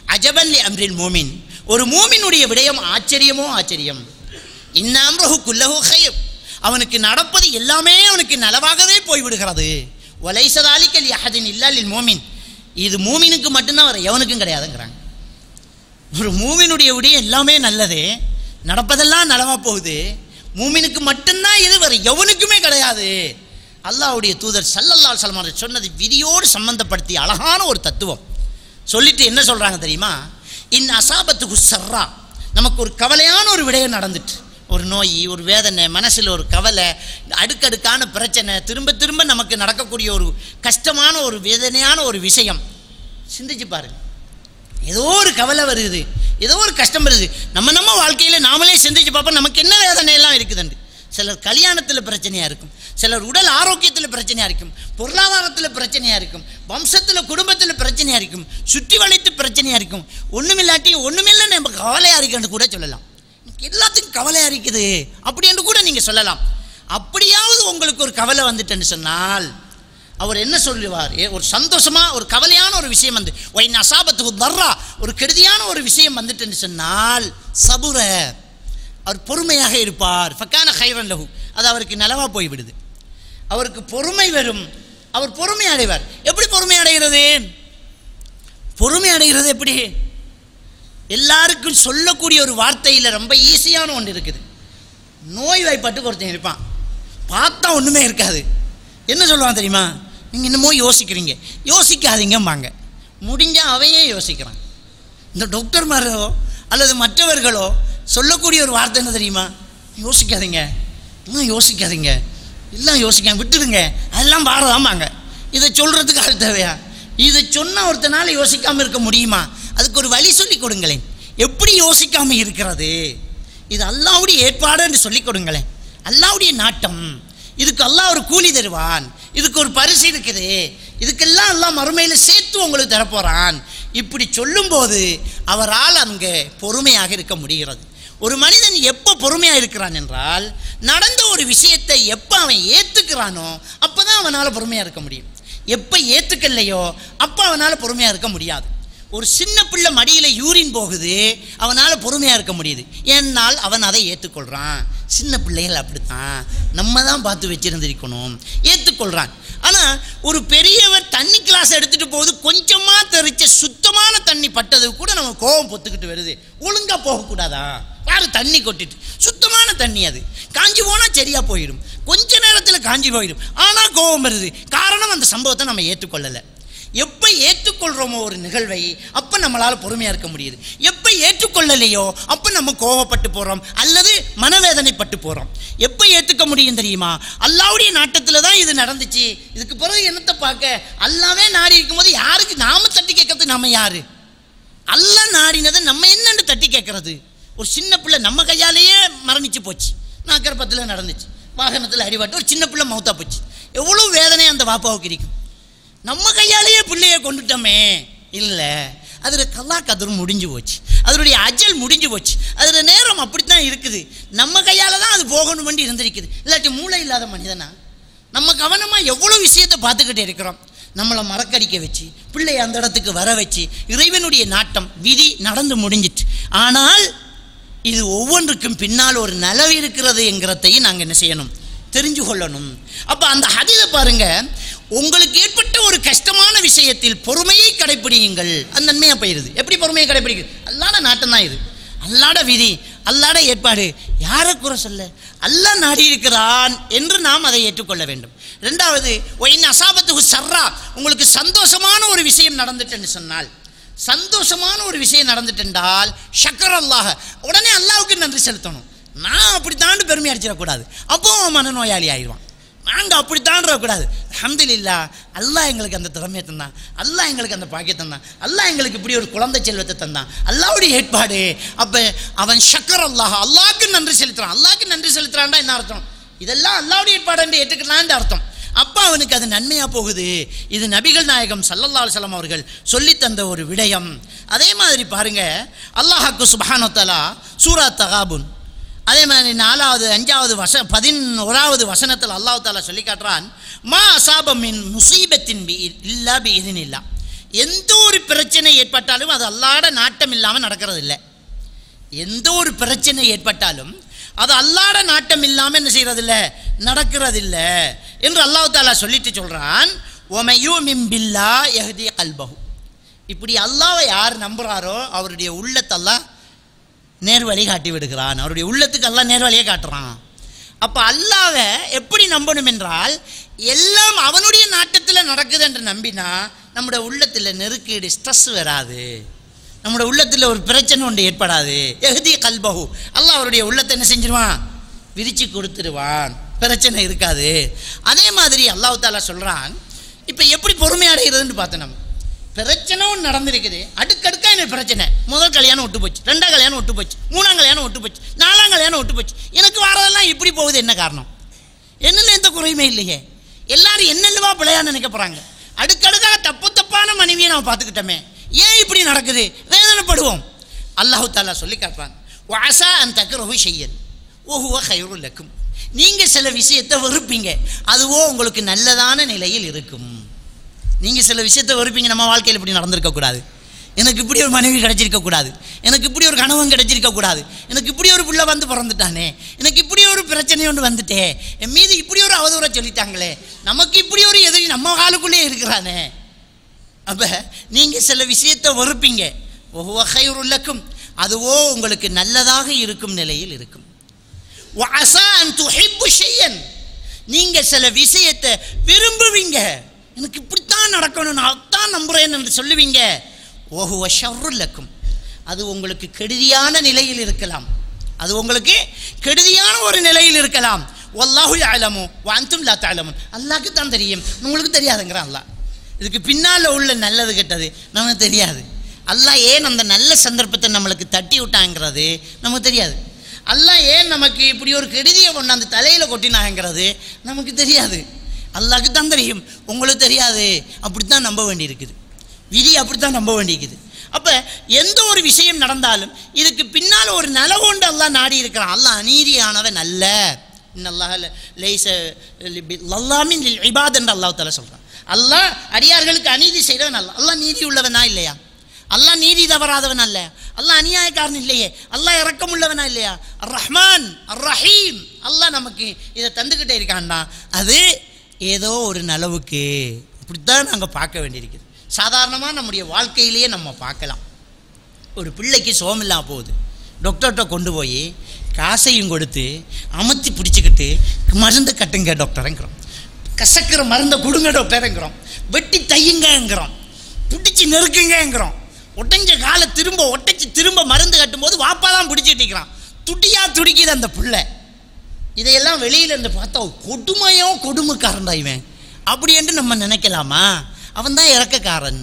அஜபன் லி அம்ரில் மூமின், ஒரு மூமினுடைய விடயம் ஆச்சரியமோ ஆச்சரியம். இன்ன அம்ரஹு குல்லஹு கைர், அவனுக்கு நடப்பது எல்லாமே அவனுக்கு நலவாகவே போய்விடுகிறது. வலைஸ ஸாலிக லி அஹதின் இல்லா லில் மூமின், இது மூமினுக்கு மட்டும்தான் வர, எவனுக்கும் கிடையாதுங்கிறாங்க. ஒரு மூமினுடைய விடயம் எல்லாமே நல்லது, நடப்பதெல்லாம் நலமாக போகுது, மூமினுக்கு மட்டும்தான் இது, வர எவனுக்குமே கிடையாது. அல்லாஹ்வுடைய தூதர் ஸல்லல்லாஹு அலைஹி வஸல்லம் சொன்னது விதியோடு சம்பந்தப்படுத்தி அழகான ஒரு தத்துவம் சொல்லிட்டு என்ன சொல்கிறாங்க தெரியுமா? இன் அசாபத்துக்கு சர்ரா, நமக்கு ஒரு கவலையான ஒரு விடயம் நடந்துட்டு, ஒரு நோய், ஒரு வேதனை, மனசில் ஒரு கவலை, அடுக்கடுக்கான பிரச்சனை, திரும்ப திரும்ப நமக்கு நடக்கக்கூடிய ஒரு கஷ்டமான ஒரு வேதனையான ஒரு விஷயம். சிந்திச்சு பாருங்க, ஏதோ ஒரு கவலை வருது, ஏதோ ஒரு கஷ்டம் வருது, நம்ம வாழ்க்கையில் நாமளே சிந்திச்சு பார்ப்போம் நமக்கு என்ன வேதனையெல்லாம் இருக்குதுண்டு. சிலர் கல்யாணத்தில் பிரச்சனையாக இருக்கும், சிலர் உடல் ஆரோக்கியத்தில் பிரச்சனையாக இருக்கும், பொருளாதாரத்தில் பிரச்சனையாக இருக்கும், வம்சத்தில் குடும்பத்தில் பிரச்சனையாக இருக்கும், சுற்றி வளைத்து பிரச்சனையாக இருக்கும். ஒன்றுமில்லாட்டி ஒன்றுமில்லை நம்ம கவலையாக இருக்குன்னு கூட சொல்லலாம். எல்லாத்துக்கும் கவலையாக இருக்குது அப்படி என்று கூட நீங்கள் சொல்லலாம். அப்படியாவது உங்களுக்கு ஒரு கவலை வந்துட்டேன்னு சொன்னால் அவர் என்ன சொல்லுவார்? ஒரு சந்தோஷமாக ஒரு கவலையான ஒரு விஷயம் வந்து ஒயின் அசாபத்துக்கு தர்றா, ஒரு கெடுதியான ஒரு விஷயம் வந்துட்டுன்னு சொன்னால் சபுர, அவர் பொறுமையாக இருப்பார். ஃபக்கான கைரன் லஹு, அது அவருக்கு நலவாக போய்விடுது. அவருக்கு பொறுமை வரும், அவர் பொறுமை அடைவார். எப்படி பொறுமை அடைகிறது? பொறுமை அடைகிறது எப்படி? எல்லாருக்கும் சொல்லக்கூடிய ஒரு வார்த்தையில் ரொம்ப ஈஸியான ஒன்று இருக்குது. நோய் வாய்ப்பட்டு ஒருத்தன் இருப்பான், பார்த்தா ஒன்றுமே இருக்காது. என்ன சொல்லுவான் தெரியுமா? நீங்கள் என்னமோ யோசிக்கிறீங்க, யோசிக்காதீங்கம்பாங்க. முடிஞ்சால் அவையே யோசிக்கிறான். இந்த டாக்டர்மாரோ அல்லது மற்றவர்களோ சொல்லக்கூடிய ஒரு வார்த்தை என்ன தெரியுமா? யோசிக்காதீங்க, இன்னும் யோசிக்காதீங்க, எல்லாம் யோசிக்காம விட்டுடுங்க, அதெல்லாம் பாரதாம்பாங்க. இதை சொல்கிறதுக்கு ஆள் தேவையா? இதை சொன்னால் ஒருத்தனால யோசிக்காமல் இருக்க முடியுமா? அதுக்கு ஒரு வழி சொல்லி கொடுங்களேன். எப்படி யோசிக்காமல் இருக்கிறது? இது அல்லாஹ்வுடைய ஏற்பாடு என்று சொல்லிக் கொடுங்களேன். அல்லாஹ்வுடைய நாட்டம், இதுக்கு அல்லாஹ் ஒரு கூலி தருவான், இதுக்கு ஒரு பரிசு இருக்குது, இதுக்கெல்லாம் அல்லாஹ் மறுமையில் சேர்த்து உங்களுக்கு தரப்போகிறான். இப்படி சொல்லும்போது அவரால் அங்கே பொறுமையாக இருக்க முடிகிறது. ஒரு மனிதன் எப்போ பொறுமையாக இருக்கிறான் என்றால், நடந்த ஒரு விஷயத்தை எப்போ அவன் ஏற்றுக்கிறானோ அப்போ தான் அவனால் பொறுமையாக இருக்க முடியும். எப்போ ஏற்றுக்கலையோ அப்போ அவனால் பொறுமையாக இருக்க முடியாது. ஒரு சின்ன பிள்ளை மடியில் யூரின் போகுது, அவனால் பொறுமையாக இருக்க முடியுது, ஏன்னால் அவன் அதை ஏற்றுக்கொள்கிறான். சின்ன பிள்ளைகள் அப்படித்தான், நம்ம தான் பார்த்து வச்சுருந்திருக்கணும், ஏற்றுக்கொள்கிறான். ஆனால் ஒரு பெரியவர் தண்ணி கிளாஸ் எடுத்துகிட்டு போகுது, கொஞ்சமாக தெரிச்ச சுத்தமான தண்ணி பட்டது கூட நம்ம கோபம் பொத்துக்கிட்டு வருது. ஒழுங்காக போகக்கூடாதா? யாரு தண்ணி கொட்டிட்டு, சுத்தமான தண்ணி, அது காஞ்சி போனால் சரியாக போயிடும், கொஞ்ச நேரத்தில் காஞ்சி போயிடும், ஆனால் கோபம் வருது. காரணம் அந்த சம்பவத்தை நம்ம ஏற்றுக்கொள்ளலை. எப்போ ஏற்றுக்கொள்கிறோமோ ஒரு நிகழ்வை அப்போ நம்மளால் பொறுமையாக இருக்க முடியுது. எப்போ ஏற்றுக்கொள்ளலையோ அப்போ நம்ம கோவப்பட்டு போகிறோம் அல்லது மனவேதனைப்பட்டு போகிறோம். எப்போ ஏற்றுக்க முடியும் தெரியுமா? அல்லாஹ்வுடைய நாட்டத்தில் தான் இது நடந்துச்சு, இதுக்கு பிறகு என்னத்தை பார்க்க? அல்லாவே நாடி இருக்கும்போது யாருக்கு நாம தட்டி கேட்கறது? நம்ம யாரு? அல்லாஹ் நாடினதை நம்ம என்னன்னு தட்டி கேட்கறது? ஒரு சின்ன பிள்ளை நம்ம கையாலேயே மரணிச்சு போச்சு, நாக்கரப்பத்தில் நடந்துச்சு, வாகனத்தில் அடிபட்டு ஒரு சின்ன பிள்ளை மௌத்தா போச்சு. எவ்வளோ வேதனை அந்த வாப்பாவுக்கு இருக்கும். நம்ம கையாலேயே பிள்ளையை கொண்டுட்டோமே. இல்லை, அதில் கல்லா கதிரும் முடிஞ்சு போச்சு, அதனுடைய அஜல் முடிஞ்சு போச்சு, அதில் நேரம் அப்படித்தான் இருக்குது. நம்ம கையால் தான் அது போகணும் வேண்டி இருந்திருக்குது. இல்லாட்டி மூளை இல்லாத மனிதனா? நம்ம கவனமாக எவ்வளோ விஷயத்தை பார்த்துக்கிட்டே இருக்கிறோம். நம்மளை மறக்கடிக்க வச்சு பிள்ளையை அந்த இடத்துக்கு வர வச்சு இறைவனுடைய நாட்டம் விதி நடந்து முடிஞ்சிட்டு. ஆனால் இது ஒவ்வொன்றுக்கும் பின்னால் ஒரு நலவு இருக்கிறது என்கிறதையும் நாங்கள் என்ன செய்யணும்? தெரிஞ்சு கொள்ளணும். அப்போ அந்த ஹதீஸை பாருங்க, உங்களுக்கு ஏற்பட்ட ஒரு கஷ்டமான விஷயத்தில் பொறுமையை கடைப்பிடியுங்கள், அது நன்மையாக போயிருது. எப்படி பொறுமையை கடைப்பிடிக்குது? அல்லாட நாட்டம் தான் இது, அல்லாட விதி, அல்லாட ஏற்பாடு. யாரை குறை சொல்ல? அல்லாஹ் நாடி இருக்கிறான் என்று நாம் அதை ஏற்றுக்கொள்ள வேண்டும். ரெண்டாவது, ஒயின் அசாபத்துக்கு சர்ரா, உங்களுக்கு சந்தோஷமான ஒரு விஷயம் நடந்துட்டுன்னு சொன்னால், சந்தோஷமான ஒரு விஷயம் நடந்துட்டென்றால் ஷக்கர் அல்லாஹ், உடனே அல்லாஹ்வுக்கு நன்றி செலுத்தணும். நான் அப்படித்தான் பெருமை அடிச்சிடக்கூடாது, அப்போ மனநோயாளி ஆயிடுவான். நாங்கள் அப்படித்தான் இருக்கக்கூடாது. அல்ஹம்துலில்லாஹ், அல்லாஹ் எங்களுக்கு அந்த திறமையை தந்தான், அல்லாஹ் எங்களுக்கு அந்த பாக்கியத்தை தந்தான், அல்லாஹ் எங்களுக்கு இப்படி ஒரு குழந்தை செல்வத்தை தந்தான், அல்லாஹ்வுடைய ஏற்பாடு. அப்போ அவன் ஷக்கர் அல்லாஹ், அல்லாஹ்க்கு நன்றி செலுத்துறான். அல்லாஹ்க்கு நன்றி செலுத்துறான்டா என்ன அர்த்தம்? இதெல்லாம் அல்லாஹ்வுடைய ஏற்பாடு என்று ஏற்றுக்கலான்னு அர்த்தம். அப்போ அவனுக்கு அது நன்மையாக போகுது. இது நபிகள் நாயகம் ஸல்லல்லாஹு அலைஹி வஸல்லம் அவர்கள் சொல்லித்தந்த ஒரு விடயம். அதே மாதிரி பாருங்க, அல்லாஹ்க்கு சுப்ஹானஹு வ தஆலா சூரா தகாபுன், அதே மாதிரி 4வது 5வது 11வது வசனத்தில் அல்லாஹ் தாலா சொல்லி காட்டுறான், மா அசாப மின் முசீபத்தின் இல்லா பி இதினில்லா, எந்த ஒரு பிரச்சனை ஏற்பட்டாலும் அது அல்லாஹ்வுடைய நாட்டம் இல்லாமல் நடக்கிறது இல்லை. எந்த ஒரு பிரச்சனை ஏற்பட்டாலும் அது அல்லாஹ்வுடைய நாட்டம் இல்லாமல் என்ன செய்யறதில்லை, நடக்கிறதில்ல என்று அல்லாஹ் தஆலா சொல்லிட்டு சொல்றான், வமன் யுமின் பில்லாஹ் யஹ்தி கல்பஹு. இப்படி அல்லாஹ்வை யார் நம்புறாரோ அவருடைய உள்ளத்தை அல்லாஹ் நேர்வழி காட்டி விடுகிறான். அவருடைய உள்ளத்துக்கு அல்லாஹ் நேர்வழியை காட்டுறான். அப்போ அல்லாஹ்வை எப்படி நம்பணும் என்றால், எல்லாம் அவனுடைய நாட்டத்தில் நடக்குது என்று நம்பினா நம்முடைய உள்ளத்தில் நெருக்கீடு, ஸ்ட்ரெஸ் வராது. நம்முடைய உள்ளத்தில் ஒரு பிரச்சனை ஒன்று ஏற்படாது. யஹ்தி கல்பஹு, அல்லாஹ் அவருடைய உள்ளத்தை என்ன செஞ்சிருவான், விரிச்சு கொடுத்துருவான், பிரச்சனை இருக்காது. அதே மாதிரி அல்லாஹ் தஆலா சொல்கிறான், இப்போ எப்படி பொறுமை அடைகிறதுன்னு பார்த்தோம். நம்ம பிரச்சனை ஒன்று நடந்திருக்குது, அடுக்கடுக்கா எனக்கு பிரச்சனை. முதல் கல்யாணம் விட்டு போச்சு, ரெண்டாம் கல்யாணம் விட்டு போச்சு, மூணாம் கல்யாணம் விட்டு போச்சு, நாலாம் கல்யாணம் விட்டு போச்சு. எனக்கு வரதெல்லாம் இப்படி போகுது, என்ன காரணம்? என்னென்ன எந்த குறையுமே இல்லையே. எல்லாரும் என்னென்னவா பிள்ளையான்னு நினைக்க போகிறாங்க. அடுக்கடுக்காக தப்பான மனைவியை நம்ம பார்த்துக்கிட்டோமே, ஏன் இப்படி நடக்குது, வேதனைப்படுவோம். அல்லாஹ் தஆலா சொல்லி காட்டுறான், வஅஸா அன் தக்ரஹு ஷையன் வஹுவ கைருல் லக்கும். நீங்கள் சில விஷயத்தை வெறுப்பீங்க, அதுவோ உங்களுக்கு நல்லதான நிலையில் இருக்கும். நீங்கள் சில விஷயத்தை வெறுப்பீங்க, நம்ம வாழ்க்கையில் இப்படி நடந்திருக்கக்கூடாது, எனக்கு இப்படி ஒரு மனைவி கிடைச்சிருக்கக்கூடாது, எனக்கு இப்படி ஒரு கணவன் கிடைச்சிருக்கக்கூடாது, எனக்கு இப்படி ஒரு பிள்ளை வந்து பிறந்துட்டானே, எனக்கு இப்படி ஒரு பிரச்சனை ஒன்று வந்துட்டே, என் மீது இப்படி ஒரு அவதூறை சொல்லிட்டாங்களே, நமக்கு இப்படி ஒரு எதிரி நம்ம காலுக்குள்ளே இருக்கிறானே. அப்போ நீங்கள் சில விஷயத்தை வெறுப்பீங்க, வஹுவ கைருல் லக்கும், அதுவோ உங்களுக்கு நல்லதாக இருக்கும் நிலையில் இருக்கும். வஅஸா அன் துஹிப்பு ஷையன், நீங்கள் சில விஷயத்தை விரும்புவீங்க, எனக்கு இப்படித்தான் நடக்கணும், நான் அதான் நம்புறேன் என்று சொல்லுவீங்க. வஹுவ ஷர்ருல் லக்கும், அது உங்களுக்கு கெடுதியான நிலையில் இருக்கலாம், அது உங்களுக்கு கெடுதியான ஒரு நிலையில் இருக்கலாம். வல்லாஹு யஅலமு வ அன்தும் லா தஅலமுன், அல்லாஹ்க்கு தான் தெரியும், உங்களுக்கு தெரியாதுங்கிறான் அல்லாஹ். இதுக்கு பின்னால் உள்ள நல்லது கெட்டது நமக்கு தெரியாது. அல்லாஹ் ஏன் அந்த நல்ல சந்தர்ப்பத்தை நம்மளுக்கு தட்டி விட்டாங்கிறது நமக்கு தெரியாது. அல்லாஹ் ஏன் நமக்கு இப்படி ஒரு கெடுதியை கொண்டாந்து தலையில் கொட்டினாங்கிறது நமக்கு தெரியாது. அல்லாஹ்க்கு தான் தெரியும், உங்களுக்கு தெரியாது. அப்படித்தான் நம்ப வேண்டியிருக்குது, விதி அப்படித்தான் நம்ப வேண்டியிருக்குது. அப்போ எந்த ஒரு விஷயம் நடந்தாலும் இதுக்கு பின்னால் ஒரு நலவோண்டு அல்லாஹ் நாடி இருக்கிறான். அல்லாஹ் அநீதியானவன் அல்ல. இன்னல்லாஹ லைஸ லல்லாமின் லில் இபாத் என்று அல்லாஹ் தஆலா சொல்கிறான். அல்லாஹ் அடியார்களுக்கு அநீதி செய்கிறவன் அல்ல. அல்லாஹ் நீதி உள்ளவனா இல்லையா? அல்லாஹ் நீதி தவறாதவன் அல்ல. அல்லாஹ் அநியாயக்காரன் இல்லையே. அல்லாஹ் இரக்கமுள்ளவனா இல்லையா? அர் ரஹ்மான் அர் ரஹீம். அல்லாஹ் நமக்கு இதை தந்துக்கிட்டே இருக்கான்டா, அது ஏதோ ஒரு நலவுக்கு. இப்படித்தான் நாங்கள் பார்க்க வேண்டியிருக்குது. சாதாரணமாக நம்முடைய வாழ்க்கையிலேயே நம்ம பார்க்கலாம். ஒரு பிள்ளைக்கு சோமில்லா போகுது, டாக்டர்கிட்ட கொண்டு போய் காசையும் கொடுத்து அமர்த்தி பிடிச்சிக்கிட்டு மருந்து கட்டுங்க டாக்டருங்கிறோம், கசக்கிற மருந்தை கொடுங்க டாக்டருங்கிறோம், வெட்டி தையுங்கிறோம், பிடிச்சி நெருக்குங்கிறோம். ஒட்டஞ்ச காலை திரும்ப மருந்து கட்டும்போது வாப்பா தான் பிடிச்சிட்டு இருக்கிறான், துடியாக துடிக்குது அந்த பிள்ளை. இதையெல்லாம் வெளியில இருந்து பார்த்தா கொடுமைக்காரன்டா இவன் அப்படி என்று நம்ம நினைக்கலாமா? அவன் தான் இறக்கக்காரன்,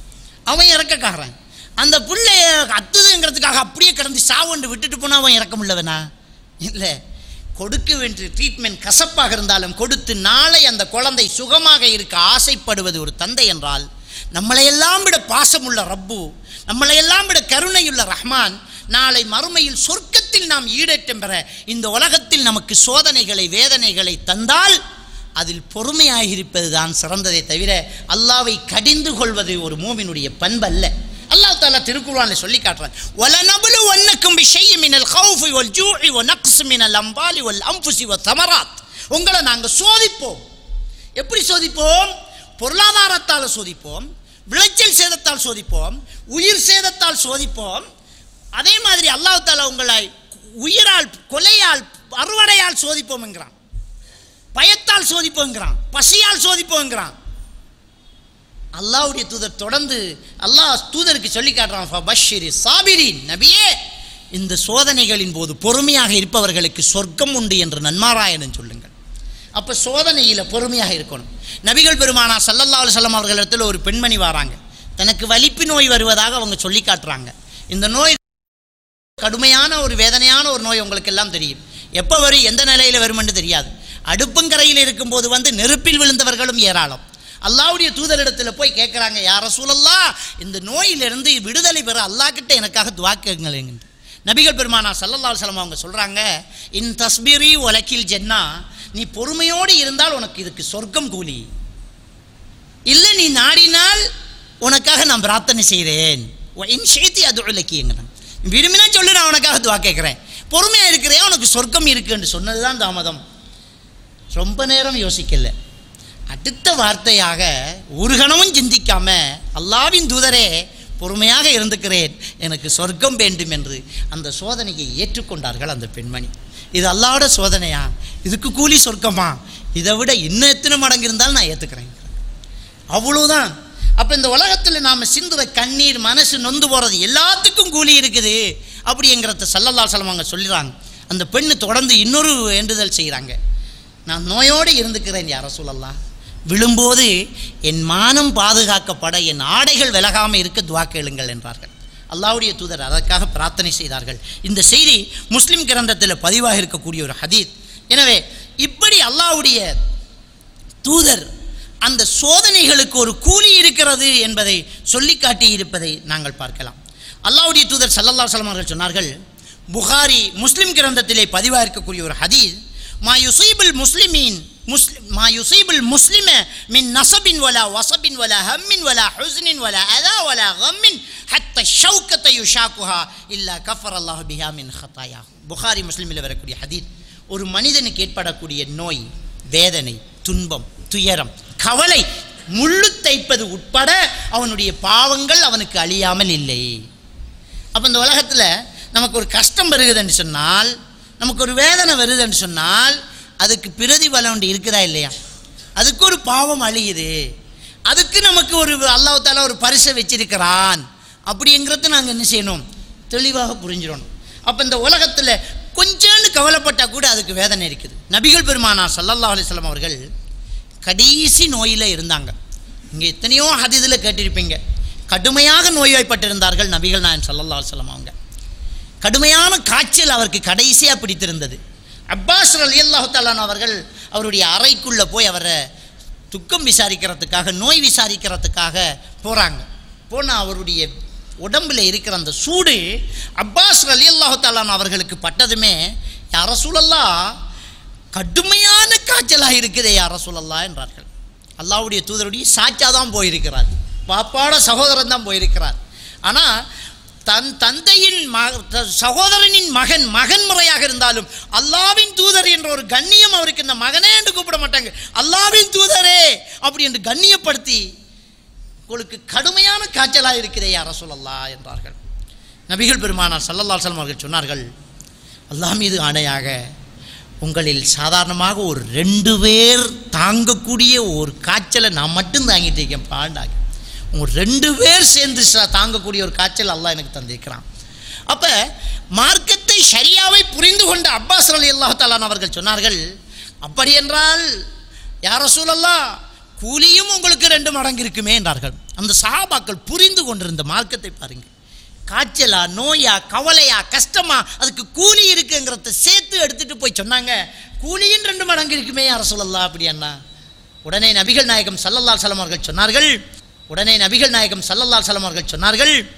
அவன் இறக்கக்காரன். அந்த பிள்ளைய அத்துதுங்கிறதுக்காக அப்படியே கிடந்து சாவண்டு விட்டுட்டு போனால் அவன் இறக்க முடியவனா? இல்லை, கொடுக்க வேண்டிய ட்ரீட்மெண்ட் கசப்பாக இருந்தாலும் கொடுத்து நாளை அந்த குழந்தை சுகமாக இருக்க ஆசைப்படுவது ஒரு தந்தை என்றால், நம்மளையெல்லாம் விட பாசமுள்ள ரப்பு, நம்மளையெல்லாம் விட கருணையுள்ள ரஹ்மான், நாளை மறுமையில் சொர்க்கத்தில் நாம் ஈடேற்றம் பெற இந்த உலகத்தில் நமக்கு சோதனைகளை வேதனைகளை தந்தால் அதில் பொறுமையாக இருப்பது தான் சிறந்ததே தவிர அல்லாஹ்வை கடிந்து கொள்வது ஒரு மூமினுடைய பண்பல்ல. அல்லாஹ் தஆலா திருக்குர்ஆனில் சொல்லி காட்டுறான், வலனபுலுவன்னக்கும் பிஷைஇன் மினல் கௌஃபி வல் ஜூஇ வ நக்ஸி மினல் அம்வாலி வல் அன்ஃபுஸி வ ஸமராத். உங்களை நாங்கள் சோதிப்போம். எப்படி சோதிப்போம்? பொருளாதாரத்தால் சோதிப்போம், விளைச்சல் சேதத்தால் சோதிப்போம், உயிர் சேதத்தால் சோதிப்போம். அதே மாதிரி அல்லாஹ் தஆலா உங்களை உயிரால், கொலையால், அறுவடையால் சோதிப்போம் என்கிறான், பயத்தால் சோதிப்போங்கிறான், பசியால் சோதிப்போங்கிறான். அல்லாஹ்வுடைய தூதர் தொடர்ந்து அல்லாஹ் தூதருக்கு சொல்லி காட்டுறான், ஃபபஷ்ஷிரி சாபிரீன், நபியே இந்த சோதனைகளின் போது பொறுமையாக இருப்பவர்களுக்கு சொர்க்கம் உண்டு என்று நன்மாராயணன் சொல்லுங்கள். அப்போ சோதனையில் பொறுமையாக இருக்கணும். நபிகள் பெருமானா ஸல்லல்லாஹு அலைஹி வஸல்லம் அவர்களிடத்தில் ஒரு பெண்மணி வராங்க, தனக்கு வலிப்பு நோய் வருவதாக அவங்க சொல்லி காட்டுறாங்க. இந்த நோய் கடுமையான ஒரு வேதனையான ஒரு நோய், உங்களுக்கு எல்லாம் தெரியும். எப்போ வரும், எந்த நிலையில் வரும் என்று தெரியாது. அடுப்பங்கரையில் இருக்கும்போது வந்து நெருப்பில் விழுந்தவர்களும் ஏராளம். அல்லாஹ்வுடைய தூதரிடத்தில் போய் கேட்குறாங்க, யா ரசூலல்லாஹ் இந்த நோயிலிருந்து விடுதலை பெற அல்லாஹ் கிட்ட எனக்காக துஆ கேளுங்க. நபிகள் பெருமானா ஸல்லல்லாஹு அலைஹி வஸல்லம் அவங்க சொல்கிறாங்க, இன் தஸ்பிரி வலக்கில் ஜன்னா, நீ பொறுமையோடு இருந்தால் உனக்கு இதுக்கு சொர்க்கம் கூலி. இல்லை நீ நாடினால் உனக்காக நான் பிரார்த்தனை செய்கிறேன், விரும்பினா சொல்லு, நான் உனக்காக துவா கேட்குறேன், பொறுமையாக இருக்கிறேன், உனக்கு சொர்க்கம் இருக்குன்னு சொன்னது தான் தாமதம். ரொம்ப நேரம் யோசிக்கல, அடுத்த வார்த்தையாக ஒரு கணமும் சிந்திக்காம, அல்லாஹ்வின் தூதரே பொறுமையாக இருந்துக்கிறேன், எனக்கு சொர்க்கம் வேண்டும் என்று அந்த சோதனையை ஏற்றுக்கொண்டார்கள் அந்த பெண்மணி. இது அல்லாஹ்வோட சோதனையா? இதுக்கு கூலி சொர்க்கமா? இதை விட இன்னும் எத்தனை மடங்கு இருந்தாலும் நான் ஏற்றுக்கிறேன். அவ்வளோதான். அப்போ இந்த உலகத்தில் நாம் சிந்துற கண்ணீர், மனசு நொந்து போகிறது எல்லாத்துக்கும் கூலி இருக்குது அப்படிங்கிறத ஸல்லல்லாஹு அலைஹி வஸல்லம் அவங்க சொல்லிடுறாங்க. அந்த பெண்ணு தொடர்ந்து இன்னொரு வேண்டுதல் செய்கிறாங்க, நான் நோயோடு இருந்துக்கிறேன் யா ரசூலல்லாஹ், விழும்போது என் மானம் பாதுகாக்கப்பட என் ஆடைகள் விலகாமல் இருக்க துவா கேளுங்கள் என்றார்கள். அல்லாஹ்வுடைய தூதர் அதற்காக பிரார்த்தனை செய்தார்கள். இந்த செய்தி முஸ்லிம் கிரந்தத்தில் பதிவாக இருக்கக்கூடிய ஒரு ஹதீத். எனவே இப்படி அல்லாஹ்வுடைய தூதர் அந்த சோதனைகளுக்கு ஒரு கூலி இருக்கிறது என்பதை சொல்லி காட்டி இருப்பதை நாங்கள் பார்க்கலாம். அல்லாஹ்வுடைய தூதர் ஸல்லல்லாஹு அலைஹி வஸல்லம் அவர்கள் சொன்னார்கள், புகாரி முஸ்லிம் கிரந்தத்திலே பதிவாக இருக்கக்கூடிய ஒரு ஹதீஸ், மா யுஸீபுல் முஸ்லிம மின் நஸபின் வலா வஸபின் வலா ஹம்மின் வலா ஹுஸ்னின் வலா அதா வலா கம்மின் ஹத்தா ஷௌகத யுஷாகுஹா இல்லா கஃபரல்லாஹு பிஹா மின் ஹதாயா. புகாரி முஸ்லிமில் வரக்கூடிய ஹதீஸ். ஒரு மனிதனுக்கு ஏற்படக்கூடிய நோய், வேதனை, துன்பம், துயரம், கவலை, முள்ளு தைப்பது உட்பட அவனுடைய பாவங்கள் அவனுக்கு அழியாமல் இல்லை. அப்போ இந்த உலகத்தில் நமக்கு ஒரு கஷ்டம் வருகுதுன்னு சொன்னால், நமக்கு ஒரு வேதனை வருதுன்னு சொன்னால், அதுக்கு பிரதிபலன் ஒன்று இருக்குதா இல்லையா? அதுக்கு ஒரு பாவம் அழியுது, அதுக்கு நமக்கு ஒரு அல்லாஹ் தஆலா ஒரு பரிசை வச்சிருக்கிறான் அப்படிங்கிறத நாங்கள் என்ன செய்யணும்? தெளிவாக புரிஞ்சிடணும். அப்போ இந்த உலகத்தில் கொஞ்சோண்டு கவலைப்பட்டால் கூட அதுக்கு வேதனை இருக்குது. நபிகள் பெருமானார் ஸல்லல்லாஹு அலைஹி வஸல்லம் அவர்கள் கடைசி நோயில் இருந்தாங்க. இங்கே எத்தனையோ ஹதீஸில் கேட்டிருப்பீங்க, கடுமையாக நோய்வாய்ப்பட்டிருந்தார்கள் நபிகள் நாயகம் ஸல்லல்லாஹு அலைஹி வஸல்லம் அவங்க. கடுமையான காய்ச்சல் அவருக்கு கடைசியாக பிடித்திருந்தது. அப்பாஸ் ரலியல்லாஹு தஆலா அவர்கள் அவருடைய அறைக்குள்ளே போய் அவரை துக்கம் விசாரிக்கிறதுக்காக, நோய் விசாரிக்கிறதுக்காக போகிறாங்க. போனால் அவருடைய உடம்பில் இருக்கிற அந்த சூடு அப்பாஸ் ரலியல்லாஹு தஆலா அவர்களுக்கு பட்டதுமே, யா ரசூலல்லாஹ் கடுமையான காய்ச்சலாக இருக்குதே யா ரசூலல்லாஹ் என்றார்கள். அல்லாஹ்வுடைய தூதருடைய சாச்சா தான் போயிருக்கிறார், பாப்பாட சகோதரன் தான் போயிருக்கிறார். ஆனால் தன் தந்தையின் சகோதரனின் மகன் முறையாக இருந்தாலும் அல்லாஹ்வின் தூதர் என்ற ஒரு கண்ணியம் அவருக்கு, இந்த மகனே என்று கூப்பிட மாட்டாங்க, அல்லாஹ்வின் தூதரே அப்படி என்று கண்ணியப்படுத்தி, உங்களுக்கு கடுமையான காய்ச்சலாக இருக்கிறதே யா ரசூலல்லாஹ் என்றார்கள். நபிகள் பெருமானார் ஸல்லல்லாஹு அலைஹி வஸல்லம் அவர்கள் சொன்னார்கள், அல்லாஹ் மீது ஆணையாக உங்களில் சாதாரணமாக ஒரு 2 பேர் தாங்கக்கூடிய ஒரு காய்ச்சலை நான் மட்டும் தாங்கிட்டு இருக்கேன் பாண்டாக, உங்கள் 2 பேர் சேர்ந்து தாங்கக்கூடிய ஒரு காய்ச்சல் அல்லாஹ் எனக்கு தந்திருக்கிறான். அப்போ மார்க்கத்தை ஷரியாவை புரிந்து கொண்ட அப்பாஸ் ரலியல்லாஹு தஆலா அவர்கள் சொன்னார்கள், அப்படி என்றால் யா ரசூலல்லாஹ் கூலியும் உங்களுக்கு 2 மடங்கு இருக்குமே என்றார்கள். அந்த சஹாபாக்கள் புரிந்து கொண்டிருந்த மார்க்கத்தை பாருங்கள். காய்ச்சலா, நோயா, கவலையா, கஷ்டமா, அதுக்கு கூலி இருக்குங்கிறத சேர்த்து எடுத்துகிட்டு போய் சொன்னாங்க, கூலியும் 2 மடங்கு இருக்குமே யா ரசூலல்லாஹ் அப்படின்னா. உடனே நபிகள் நாயகம் ஸல்லல்லாஹு அலைஹி வஸல்லம் அவர்கள் சொன்னார்கள்,